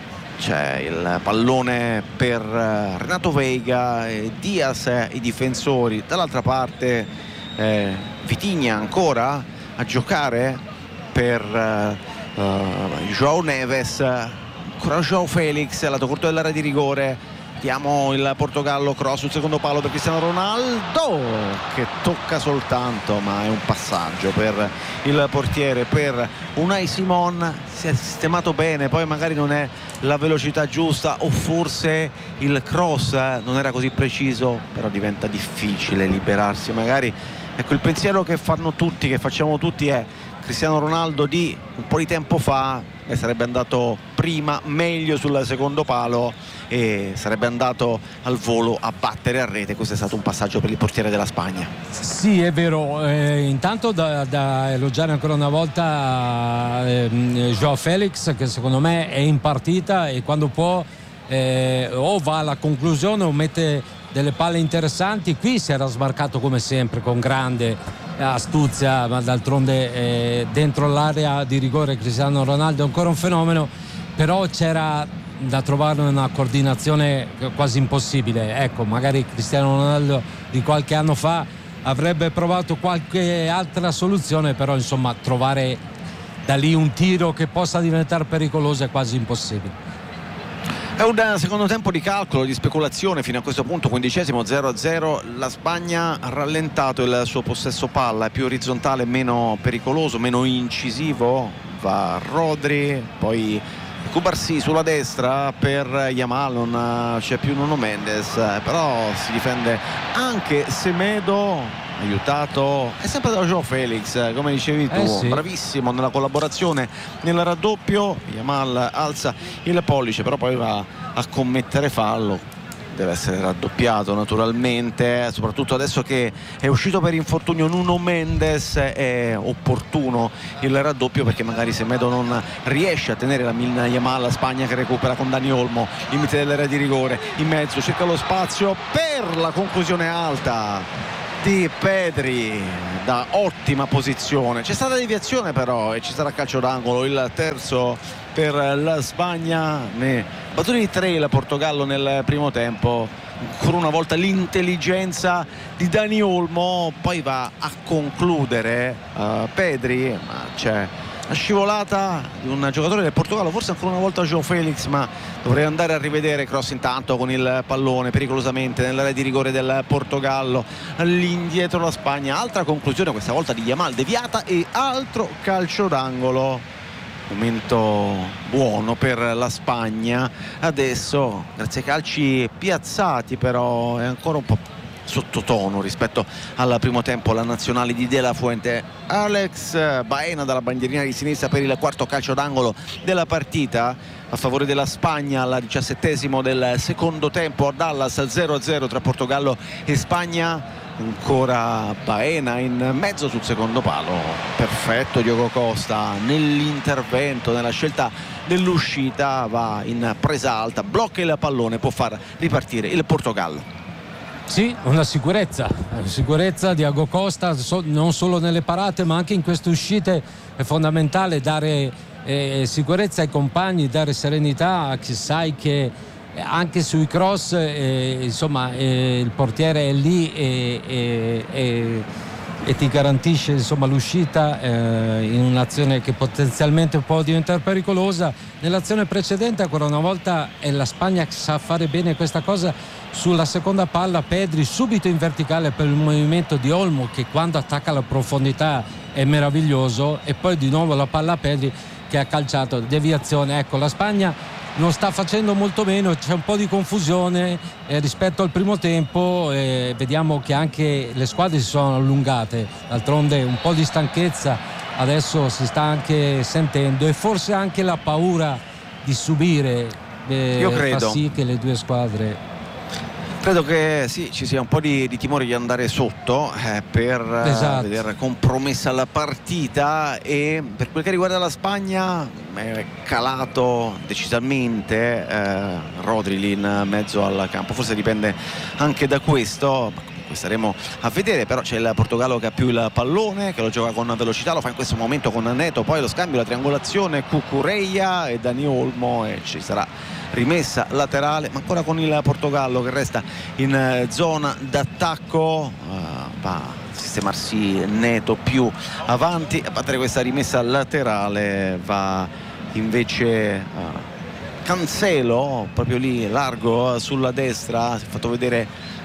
c'è il pallone per Renato Veiga e Diaz, eh, i difensori dall'altra parte. eh, Vitinha ancora a giocare per uh, uh, Joao Neves, ancora Joao Felix, lato corto dell'area di rigore. Vediamo il Portogallo, cross sul secondo palo per Cristiano Ronaldo, che tocca soltanto, ma è un passaggio per il portiere, per Unai Simon. Si è sistemato bene, poi magari non è la velocità giusta, o forse il cross non era così preciso, però diventa difficile liberarsi. Magari ecco il pensiero che fanno tutti, che facciamo tutti, è Cristiano Ronaldo di un po' di tempo fa e sarebbe andato prima meglio sul secondo palo e sarebbe andato al volo a battere a rete. Questo è stato un passaggio per il portiere della Spagna. Sì, è vero. Eh, intanto da, da elogiare ancora una volta eh, Joao Felix, che secondo me è in partita e quando può eh, o va alla conclusione o mette delle palle interessanti. Qui si era sbarcato come sempre con grande astuzia, ma d'altronde eh, dentro l'area di rigore Cristiano Ronaldo è ancora un fenomeno, però c'era da trovare una coordinazione quasi impossibile. Ecco, magari Cristiano Ronaldo di qualche anno fa avrebbe provato qualche altra soluzione, però insomma trovare da lì un tiro che possa diventare pericoloso è quasi impossibile. È un secondo tempo di calcolo, di speculazione fino a questo punto, quindicesimo, zero a zero. La Spagna ha rallentato il suo possesso palla, è più orizzontale, meno pericoloso, meno incisivo. Va Rodri, poi Cubarsí sulla destra per Yamal, non c'è più Nuno Mendes, però si difende anche Semedo, aiutato è sempre da João Félix, come dicevi tu, eh sì. bravissimo nella collaborazione nel raddoppio. Yamal alza il pollice, però poi va a commettere fallo, deve essere raddoppiato naturalmente, soprattutto adesso che è uscito per infortunio Nuno Mendes. È opportuno il raddoppio perché magari Semedo non riesce a tenere la Milna Yamal. La Spagna che recupera con Dani Olmo, limite dell'area di rigore, in mezzo cerca lo spazio per la conclusione alta di Pedri da ottima posizione. C'è stata deviazione però e ci sarà calcio d'angolo, il terzo per la Spagna. Ne battuti di tre il Portogallo nel primo tempo. Ancora una volta l'intelligenza di Dani Olmo, poi va a concludere uh, Pedri, ma c'è la scivolata di un giocatore del Portogallo, forse ancora una volta João Félix, ma dovrei andare a rivedere. Cross intanto con il pallone pericolosamente nell'area di rigore del Portogallo, all'indietro la Spagna. Altra conclusione questa volta di Yamal deviata e altro calcio d'angolo. Momento buono per la Spagna adesso, grazie ai calci piazzati, però è ancora un po' sottotono rispetto al primo tempo la nazionale di De La Fuente. Alex Baena dalla bandierina di sinistra per il quarto calcio d'angolo della partita a favore della Spagna al diciassettesimo del secondo tempo a Dallas. Zero a zero tra Portogallo e Spagna. Ancora Baena in mezzo sul secondo palo, perfetto Diogo Costa nell'intervento, nella scelta dell'uscita, va in presa alta, blocca il pallone, può far ripartire il Portogallo. Sì, una sicurezza, una sicurezza di Diogo Costa, so, non solo nelle parate ma anche in queste uscite. È fondamentale dare eh, sicurezza ai compagni, dare serenità a chi sai che anche sui cross eh, insomma eh, il portiere è lì e, e, e, e ti garantisce insomma l'uscita eh, in un'azione che potenzialmente può diventare pericolosa. Nell'azione precedente ancora una volta è la Spagna che sa fare bene questa cosa. Sulla seconda palla Pedri subito in verticale per il movimento di Olmo, che quando attacca la profondità è meraviglioso, e poi di nuovo la palla a Pedri che ha calciato, deviazione. Ecco, la Spagna non sta facendo molto meno, c'è un po' di confusione eh, rispetto al primo tempo, eh, vediamo che anche le squadre si sono allungate, d'altronde un po' di stanchezza adesso si sta anche sentendo, e forse anche la paura di subire eh, Io credo. fa sì che le due squadre... Credo che sì, ci sia un po' di, di timore di andare sotto eh, per esatto. eh, vedere compromessa la partita. E per quel che riguarda la Spagna è calato decisamente eh, Rodri lì in mezzo al campo, forse dipende anche da questo, comunque staremo a vedere. Però c'è il Portogallo che ha più il pallone, che lo gioca con velocità, lo fa in questo momento con Neto, poi lo scambio, la triangolazione Cucurella e Dani Olmo, e ci sarà rimessa laterale, ma ancora con il Portogallo che resta in zona d'attacco. Uh, va a sistemarsi Neto più avanti, a battere questa rimessa laterale va invece uh, Cancelo, proprio lì largo sulla destra, si è fatto vedere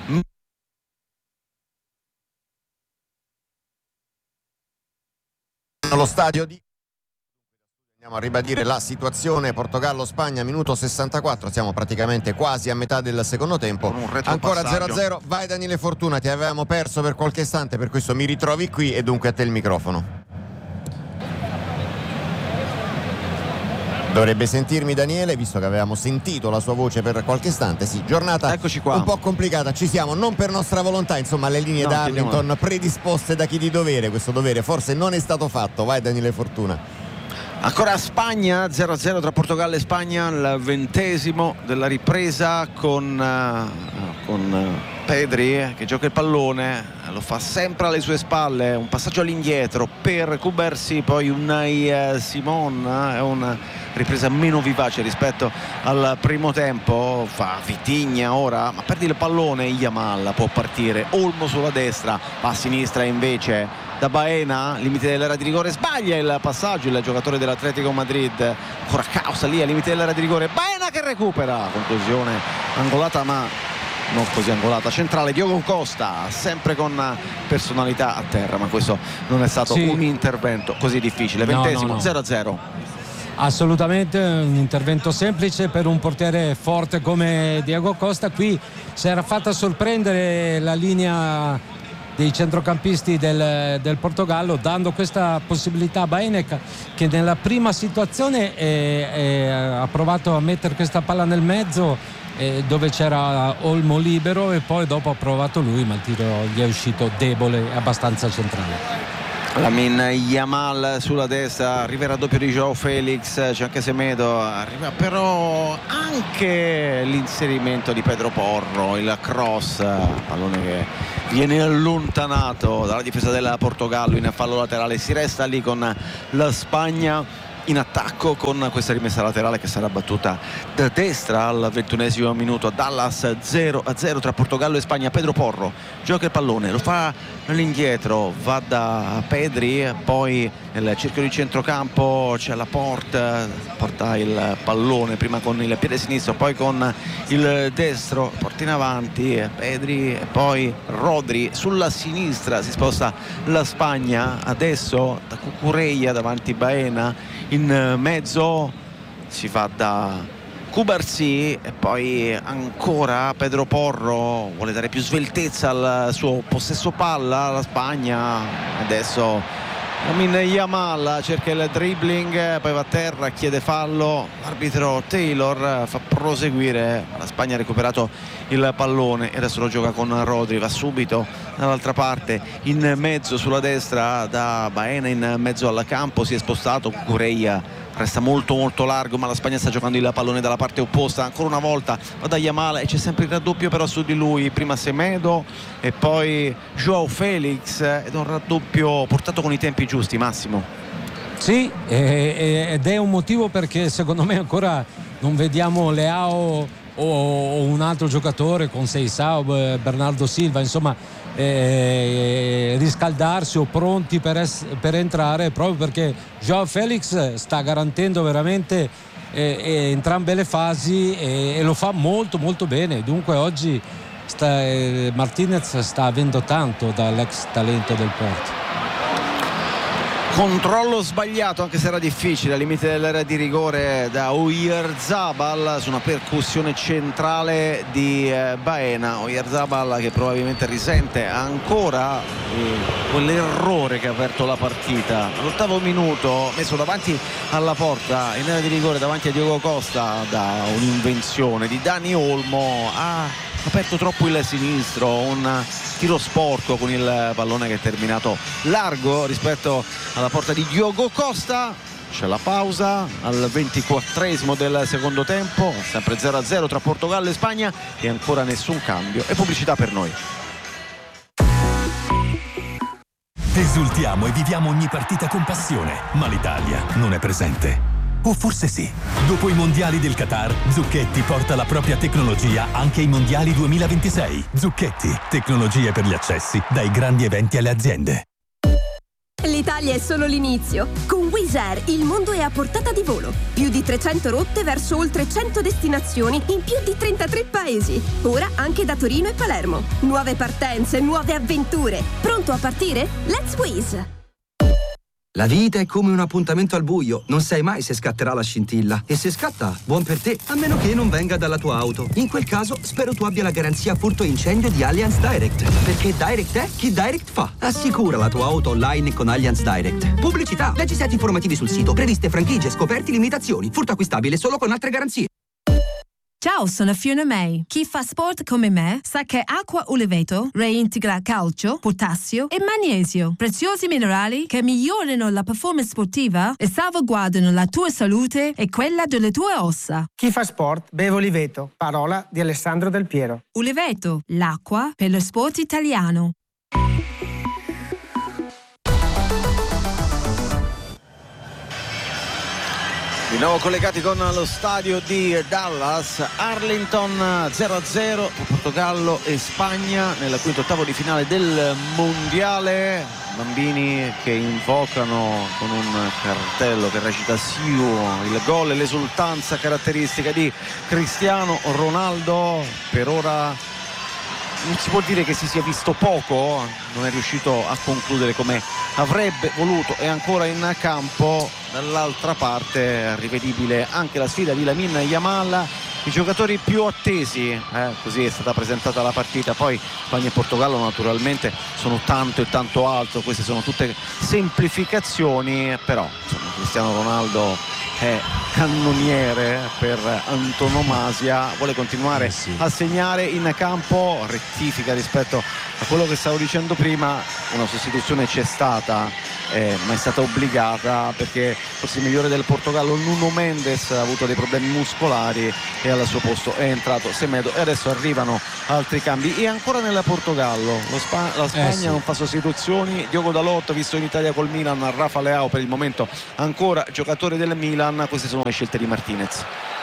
allo stadio di... Andiamo a ribadire la situazione Portogallo-Spagna, minuto sessantaquattro, siamo praticamente quasi a metà del secondo tempo, ancora zero a zero. Vai Daniele Fortuna, ti avevamo perso per qualche istante, per questo mi ritrovi qui e dunque a te il microfono. Dovrebbe sentirmi Daniele, visto che avevamo sentito la sua voce per qualche istante. Sì, giornata Eccoci qua. un po' complicata, ci siamo, non per nostra volontà, insomma le linee no, da Arlington chiediamo... predisposte da chi di dovere, questo dovere forse non è stato fatto. Vai Daniele Fortuna. Ancora Spagna, zero a zero tra Portogallo e Spagna, il ventesimo della ripresa con, uh, con uh, Pedri che gioca il pallone, lo fa sempre alle sue spalle, un passaggio all'indietro per Cubarsí, poi Unai uh, Simon, è uh, una ripresa meno vivace rispetto al primo tempo, fa Vitinha ora, ma perdi il pallone, Yamal può partire, Olmo sulla destra, va a sinistra invece da Baena, limite dell'area di rigore, sbaglia il passaggio il giocatore dell'Atletico Madrid, ancora causa lì al limite dell'area di rigore, Baena che recupera, conclusione angolata ma non così angolata, centrale Diogo Costa, sempre con personalità a terra, ma questo non è stato sì. un intervento così difficile. Ventesimo, no, no, no. zero a zero. Assolutamente un intervento semplice per un portiere forte come Diego Costa. Qui si era fatta sorprendere la linea dei centrocampisti del, del Portogallo, dando questa possibilità a Baena, che nella prima situazione è, è, ha provato a mettere questa palla nel mezzo eh, dove c'era Olmo libero, e poi dopo ha provato lui, ma il tiro gli è uscito debole, abbastanza centrale. Lamine Yamal sulla destra, arriva il raddoppio di João Felix, c'è anche Semedo, arriva però anche l'inserimento di Pedro Porro, il cross, pallone che viene allontanato dalla difesa del Portogallo in fallo laterale. Si resta lì con la Spagna in attacco con questa rimessa laterale che sarà battuta da destra al ventunesimo minuto. Dallas zero a zero tra Portogallo e Spagna. Pedro Porro gioca il pallone, lo fa all'indietro, va da Pedri, poi nel cerchio di centrocampo c'è la Porta, porta il pallone prima con il piede sinistro, poi con il destro, porta in avanti Pedri e poi Rodri. Sulla sinistra si sposta la Spagna, adesso da Cucurella davanti Baena, in mezzo si va da Cubarsí e poi ancora Pedro Porro vuole dare più sveltezza al suo possesso palla. La Spagna adesso Lamine Yamal cerca il dribbling, poi va a terra, chiede fallo, l'arbitro Taylor fa proseguire. La Spagna ha recuperato il pallone e adesso lo gioca con Rodri, va subito dall'altra parte, in mezzo sulla destra da Baena, in mezzo al campo si è spostato Cucurella, resta molto molto largo, ma la Spagna sta giocando il pallone dalla parte opposta. Ancora una volta va da Yamal e c'è sempre il raddoppio però su di lui, prima Semedo e poi João Felix, ed è un raddoppio portato con i tempi giusti. Massimo. Sì, ed è un motivo perché secondo me ancora non vediamo Leao o un altro giocatore con Seisao, Bernardo Silva, insomma eh, riscaldarsi o pronti per, es- per entrare, proprio perché João Felix sta garantendo veramente eh, eh, entrambe le fasi e, e lo fa molto molto bene. Dunque oggi sta, eh, Martinez sta avendo tanto dall'ex talento del Porto. Controllo sbagliato, anche se era difficile, al limite dell'area di rigore da Oyarzabal su una percussione centrale di eh, Baena. Oyarzabal che probabilmente risente ancora eh, quell'errore che ha aperto la partita. All'ottavo minuto, messo davanti alla porta in area di rigore davanti a Diego Costa da un'invenzione di Dani Olmo, ha aperto troppo il sinistro, un tiro sporco con il pallone che è terminato largo rispetto alla porta di Diogo Costa. C'è la pausa al ventiquattresimo del secondo tempo, sempre zero a zero tra Portogallo e Spagna e ancora nessun cambio e pubblicità per noi. Esultiamo e viviamo ogni partita con passione, ma l'Italia non è presente. O forse sì. Dopo i mondiali del Qatar, Zucchetti porta la propria tecnologia anche ai mondiali duemilaventisei. Zucchetti, tecnologie per gli accessi, dai grandi eventi alle aziende. L'Italia è solo l'inizio. Con Wizz Air il mondo è a portata di volo. Più di trecento rotte verso oltre cento destinazioni in più di trentatré paesi. Ora anche da Torino e Palermo. Nuove partenze, nuove avventure. Pronto a partire? Let's Wizz! La vita è come un appuntamento al buio, non sai mai se scatterà la scintilla. E se scatta, buon per te, a meno che non venga dalla tua auto. In quel caso, spero tu abbia la garanzia furto incendio di Allianz Direct. Perché Direct è chi Direct fa. Assicura la tua auto online con Allianz Direct. Pubblicità, leggi i set informativi sul sito, previste franchigie, scoperti, limitazioni. Furto acquistabile solo con altre garanzie. Ciao, sono Fiona May. Chi fa sport come me sa che acqua Uleveto reintegra calcio, potassio e magnesio, preziosi minerali che migliorano la performance sportiva e salvaguardano la tua salute e quella delle tue ossa. Chi fa sport beve Uleveto, parola di Alessandro Del Piero. Uleveto, l'acqua per lo sport italiano. Di nuovo collegati con lo stadio di Dallas, Arlington zero a zero, Portogallo e Spagna nel quinto ottavo di finale del mondiale. Bambini che invocano con un cartello che recita Siu il gol e l'esultanza caratteristica di Cristiano Ronaldo. Per ora non si può dire che si sia visto poco, non è riuscito a concludere come avrebbe voluto, è ancora in campo dall'altra parte rivedibile anche la sfida di Lamine Yamal, i giocatori più attesi, eh, così è stata presentata la partita. Poi Spagna e Portogallo naturalmente sono tanto e tanto alto, queste sono tutte semplificazioni, però insomma, Cristiano Ronaldo è cannoniere per antonomasia, vuole continuare eh sì. a segnare in campo, rettifica rispetto a quello che stavo dicendo prima, una sostituzione c'è stata, eh, ma è stata obbligata perché forse il migliore del Portogallo, Nuno Mendes, ha avuto dei problemi muscolari e al suo posto è entrato Semedo, e adesso arrivano altri cambi. E ancora nel Portogallo Lo Spa- la Spagna eh sì. non fa sostituzioni, Diogo Dalot visto in Italia col Milan, Rafa Leao per il momento ancora giocatore del Milan. Queste sono le scelte di Martinez.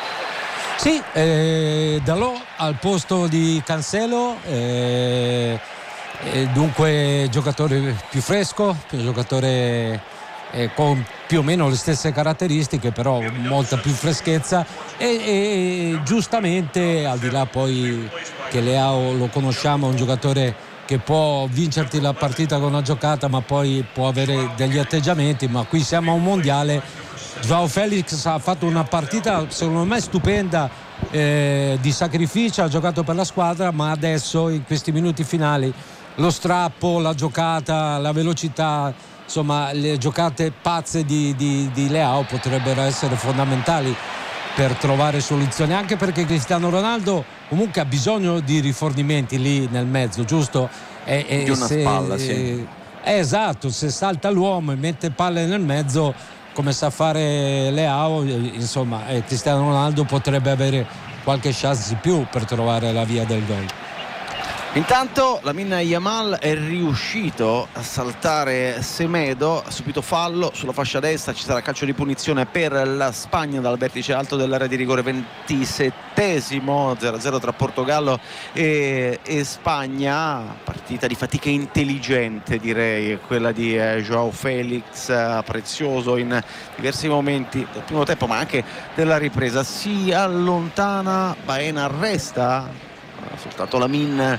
Sì, eh, Dalot al posto di Cancelo, eh, eh, dunque giocatore più fresco, più giocatore eh, con più o meno le stesse caratteristiche, però molta più freschezza e, e giustamente, al di là poi che Leao lo conosciamo, è un giocatore che può vincerti la partita con una giocata, ma poi può avere degli atteggiamenti, ma qui siamo a un mondiale. Joao Felix ha fatto una partita secondo me stupenda, eh, di sacrificio, ha giocato per la squadra, ma adesso in questi minuti finali lo strappo, la giocata, la velocità, insomma le giocate pazze di, di, di Leao potrebbero essere fondamentali per trovare soluzioni, anche perché Cristiano Ronaldo comunque ha bisogno di rifornimenti lì nel mezzo, giusto? E, e di una se, spalla, sì. Eh, esatto, se salta l'uomo e mette palle nel mezzo come sa fare Leao, insomma eh, Cristiano Ronaldo potrebbe avere qualche chance di più per trovare la via del gol. Intanto Lamine Yamal è riuscito a saltare Semedo, ha subito fallo sulla fascia destra, ci sarà calcio di punizione per la Spagna dal vertice alto dell'area di rigore, ventisettesimo, zero a zero tra Portogallo e, e Spagna. Partita di fatica intelligente, direi, quella di eh, Joao Felix, eh, prezioso in diversi momenti del primo tempo ma anche della ripresa. Si allontana, Baena resta, soltanto Lamine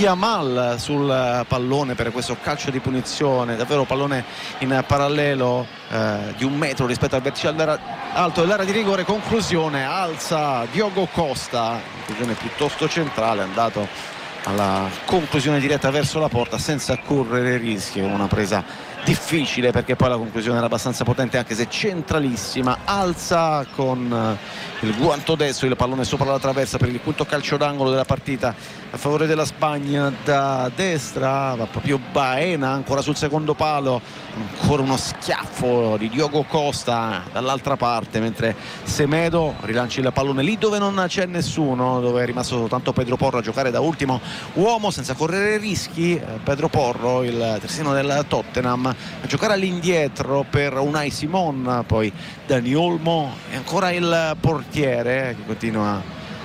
Yamal sul pallone per questo calcio di punizione, davvero pallone in parallelo eh, di un metro rispetto al vertice alto dell'area di rigore. Conclusione, alza Diogo Costa, conclusione piuttosto centrale, è andato alla conclusione diretta verso la porta senza correre rischi, una presa difficile perché poi la conclusione era abbastanza potente anche se centralissima. Alza con il guanto destro il pallone sopra la traversa per il quinto calcio d'angolo della partita a favore della Spagna. Da destra va proprio Baena ancora sul secondo palo, ancora uno schiaffo di Diogo Costa dall'altra parte, mentre Semedo rilancia il pallone lì dove non c'è nessuno, dove è rimasto soltanto Pedro Porro a giocare da ultimo uomo senza correre rischi. Pedro Porro, il terzino del Tottenham, a giocare all'indietro per Unai Simon, poi Dani Olmo e ancora il portiere che continua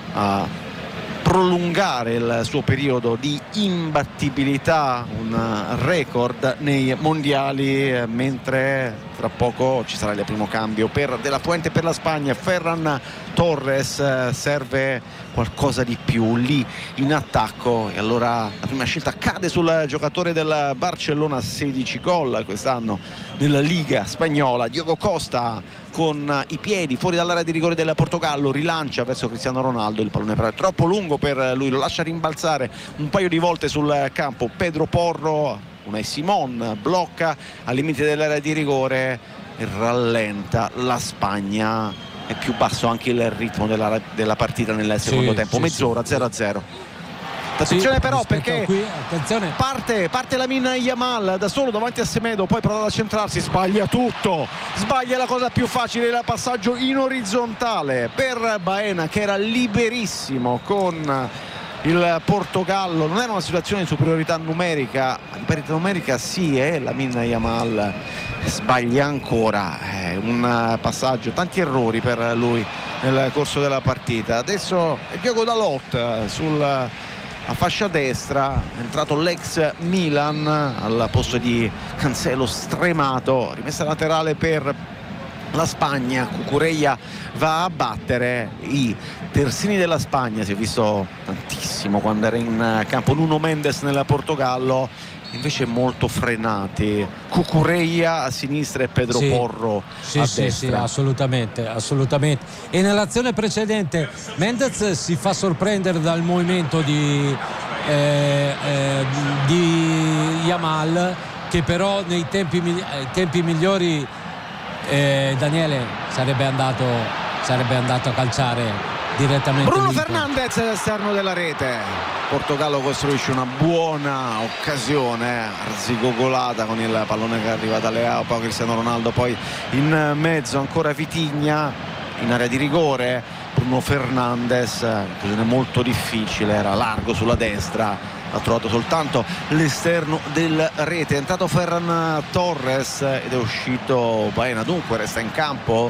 a prolungare il suo periodo di imbattibilità, un record nei mondiali, mentre tra poco ci sarà il primo cambio per De La Fuente per la Spagna. Ferran Torres, serve qualcosa di più lì in attacco e allora la prima scelta cade sul giocatore del Barcellona, sedici gol quest'anno nella Liga spagnola. Diogo Costa con i piedi fuori dall'area di rigore del Portogallo, rilancia verso Cristiano Ronaldo, il pallone però è troppo lungo per lui, lo lascia rimbalzare un paio di volte sul campo. Pedro Porro, Unai Simon blocca al limite dell'area di rigore e rallenta la Spagna. È più basso anche il ritmo della, della partita nel secondo sì, tempo, sì, mezz'ora, sì. zero a zero. Attenzione sì, però perché qui, attenzione. Parte, parte Lamine Yamal da solo davanti a Semedo, poi prova ad accentrarsi, sbaglia tutto, sbaglia la cosa più facile, il passaggio in orizzontale per Baena che era liberissimo con il Portogallo. Non era una situazione di superiorità numerica, superiorità numerica sì, eh, Lamine Yamal sbaglia ancora, eh, un passaggio, tanti errori per lui nel corso della partita. Adesso è Diogo Dalot sul a fascia destra, è entrato l'ex Milan al posto di Cancelo stremato, rimessa laterale per la Spagna. Cucurella va a battere i terzini della Spagna, si è visto tantissimo quando era in campo Nuno Mendes nel Portogallo, invece molto frenati. Cucurella a sinistra e Pedro sì, Porro sì, a sì, destra. Sì, assolutamente, assolutamente. E nell'azione precedente Mendez si fa sorprendere dal movimento di, eh, eh, di Yamal, che però nei tempi, eh, tempi migliori eh, Daniele sarebbe andato, sarebbe andato a calciare direttamente. Bruno l'Inter. Fernandes all'esterno della rete. Portogallo costruisce una buona occasione, arzigogolata con il pallone che arriva da Leao, poi Cristiano Ronaldo, poi in mezzo ancora Vitinha in area di rigore. Bruno Fernandes, occasione molto difficile, era largo sulla destra, ha trovato soltanto l'esterno del rete. È entrato Ferran Torres ed è uscito Baena, dunque resta in campo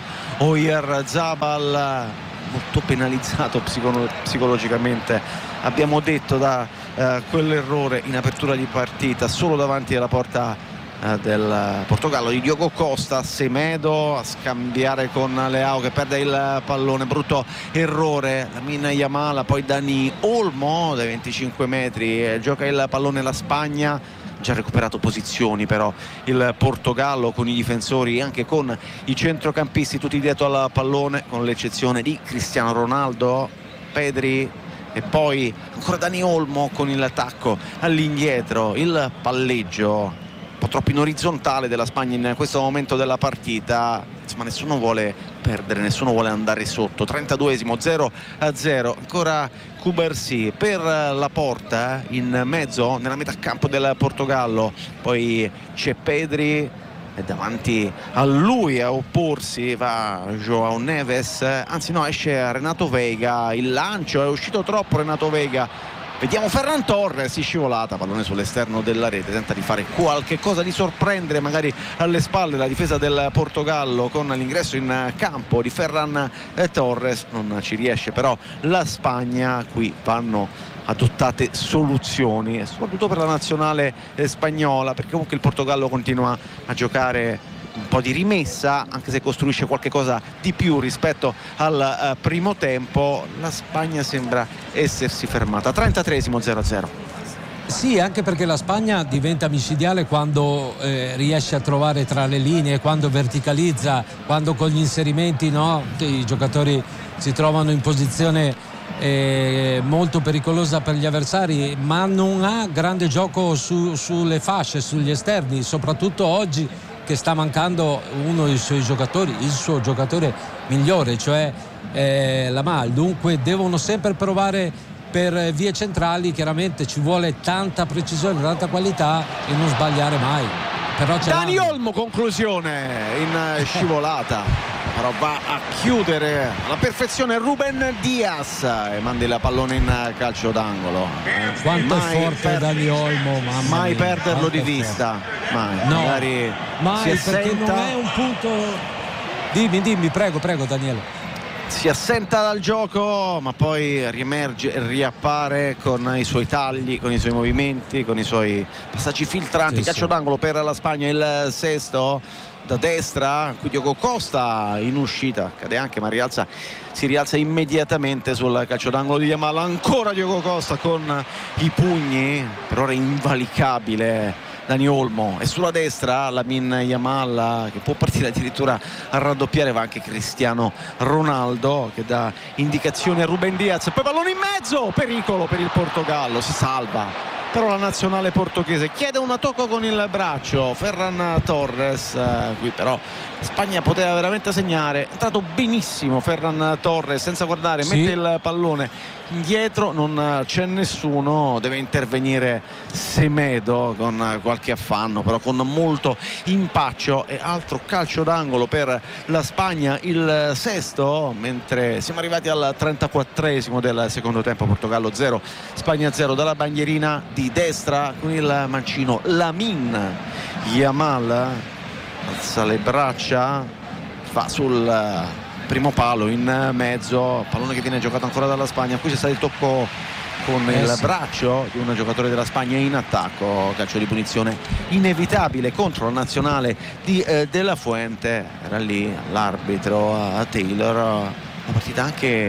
Oyarzabal, molto penalizzato psicolo- psicologicamente, abbiamo detto, da eh, quell'errore in apertura di partita solo davanti alla porta eh, del Portogallo di Diogo Costa. Semedo a scambiare con Leao che perde il pallone, brutto errore. Lamine Yamal, poi Dani Olmo dai venticinque metri, eh, gioca il pallone la Spagna. Già recuperato posizioni però il Portogallo, con i difensori e anche con i centrocampisti tutti dietro al pallone, con l'eccezione di Cristiano Ronaldo, Pedri e poi ancora Dani Olmo con il tacco all'indietro. Il palleggio un po' troppo in orizzontale della Spagna in questo momento della partita, insomma nessuno vuole perdere, nessuno vuole andare sotto. trentaduesimo, zero a zero, ancora Cubarsí per la porta in mezzo nella metà campo del Portogallo, poi c'è Pedri e davanti a lui a opporsi va João Neves, anzi no, esce Renato Veiga, il lancio è uscito troppo Renato Veiga. Vediamo Ferran Torres, scivolata, pallone sull'esterno della rete, tenta di fare qualche cosa, di sorprendere magari alle spalle la difesa del Portogallo con l'ingresso in campo di Ferran Torres, non ci riesce però la Spagna. Qui vanno adottate soluzioni e soprattutto per la nazionale spagnola, perché comunque il Portogallo continua a giocare un po' di rimessa, anche se costruisce qualche cosa di più rispetto al uh, primo tempo. La Spagna sembra essersi fermata. trentatreesimo, zero a zero. Sì, anche perché la Spagna diventa micidiale quando eh, riesce a trovare tra le linee, quando verticalizza, quando con gli inserimenti, no, i giocatori si trovano in posizione eh, molto pericolosa per gli avversari, ma non ha grande gioco su, sulle fasce, sugli esterni, soprattutto oggi che sta mancando uno dei suoi giocatori, il suo giocatore migliore, cioè eh, Yamal. Dunque devono sempre provare per vie centrali, chiaramente ci vuole tanta precisione, tanta qualità e non sbagliare mai. Però c'è Dani Olmo, conclusione in scivolata, però va a chiudere alla perfezione Ruben Dias e manda il pallone in calcio d'angolo. Quanto mai è forte per... Dani Olmo, mamma mai mia, perderlo di vista, mai. No, magari mai, si perché assenta... non è un punto. Dimmi, dimmi, prego, prego Daniele. Si assenta dal gioco, ma poi riemerge e riappare con i suoi tagli, con i suoi movimenti, con i suoi passaggi filtranti. Sì, calcio sì. d'angolo per la Spagna, il sesto da destra, qui Diogo Costa in uscita, cade anche ma rialza, si rialza immediatamente sul calcio d'angolo di Yamal. Ancora Diogo Costa con i pugni, per ora invalicabile Dani Olmo, e sulla destra Lamine Yamal che può partire addirittura a raddoppiare, va anche Cristiano Ronaldo che dà indicazione a Ruben Dias, poi pallone in mezzo, pericolo per il Portogallo, si salva però la nazionale portoghese, chiede una tocca con il braccio Ferran Torres, eh, qui però Spagna poteva veramente segnare, è entrato benissimo Ferran Torres senza guardare, sì. mette il pallone indietro, non c'è nessuno, deve intervenire Semedo con qualche affanno però con molto impaccio, e altro calcio d'angolo per la Spagna, il sesto, mentre siamo arrivati al trentaquattresimo del secondo tempo. Portogallo zero, Spagna zero, dalla bandierina di destra con il mancino Lamine Yamal, alza le braccia, va sul primo palo in mezzo, pallone che viene giocato ancora dalla Spagna. Qui c'è stato il tocco con eh il sì. braccio di un giocatore della Spagna in attacco, calcio di punizione inevitabile contro la nazionale di eh, De La Fuente. Era lì l'arbitro a Taylor, una partita anche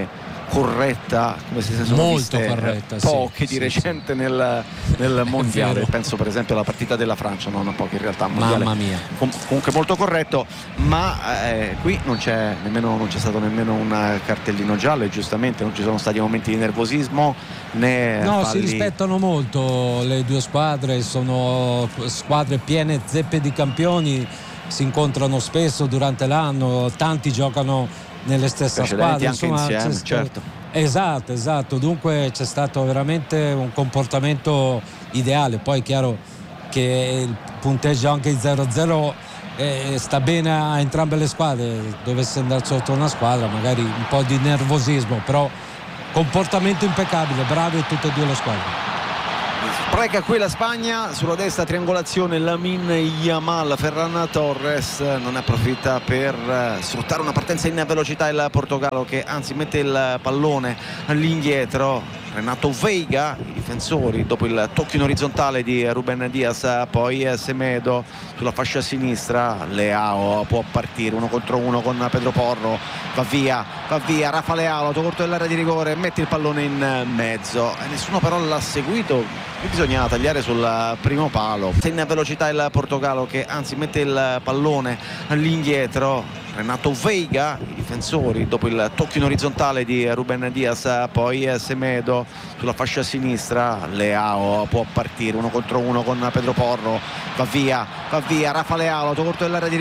corretta, come se ne sono molto viste corretta, poche sì, di sì, recente sì. nel, nel mondiale. vero. Penso per esempio alla partita della Francia, non a poche in realtà, mondiale. Mamma mia. Com- comunque molto corretto, ma eh, qui non c'è nemmeno non c'è stato nemmeno un cartellino giallo, e giustamente non ci sono stati momenti di nervosismo né No, falli. si rispettano molto le due squadre, sono squadre piene zeppe di campioni, si incontrano spesso durante l'anno, tanti giocano nelle stesse squadre, anche insomma, insieme, c'è- certo. Esatto, esatto, dunque c'è stato veramente un comportamento ideale. Poi è chiaro che il punteggio anche in zero a zero eh, sta bene a entrambe le squadre, dovesse andare sotto una squadra magari un po' di nervosismo, però comportamento impeccabile, brave tutte e due le squadre. Spreca qui la Spagna, sulla destra triangolazione Lamin Yamal, Ferran Torres non ne approfitta per eh, sfruttare una partenza in velocità il Portogallo, che anzi mette il pallone all'indietro. Renato Veiga, i difensori dopo il tocco in orizzontale di Ruben Dias, poi Semedo sulla fascia sinistra, Leao può partire uno contro uno con Pedro Porro, va via, va via Rafa Leao, corto dell'area di rigore, mette il pallone in mezzo e nessuno però l'ha seguito. Qui bisogna tagliare sul primo palo. In velocità il Portogallo, che anzi mette il pallone all'indietro. Renato Veiga, i difensori dopo il tocco in orizzontale di Ruben Dias, poi Semedo sulla fascia sinistra, Leao può partire uno contro uno con Pedro Porro, va via, va via Rafa Leao, corto dell'area di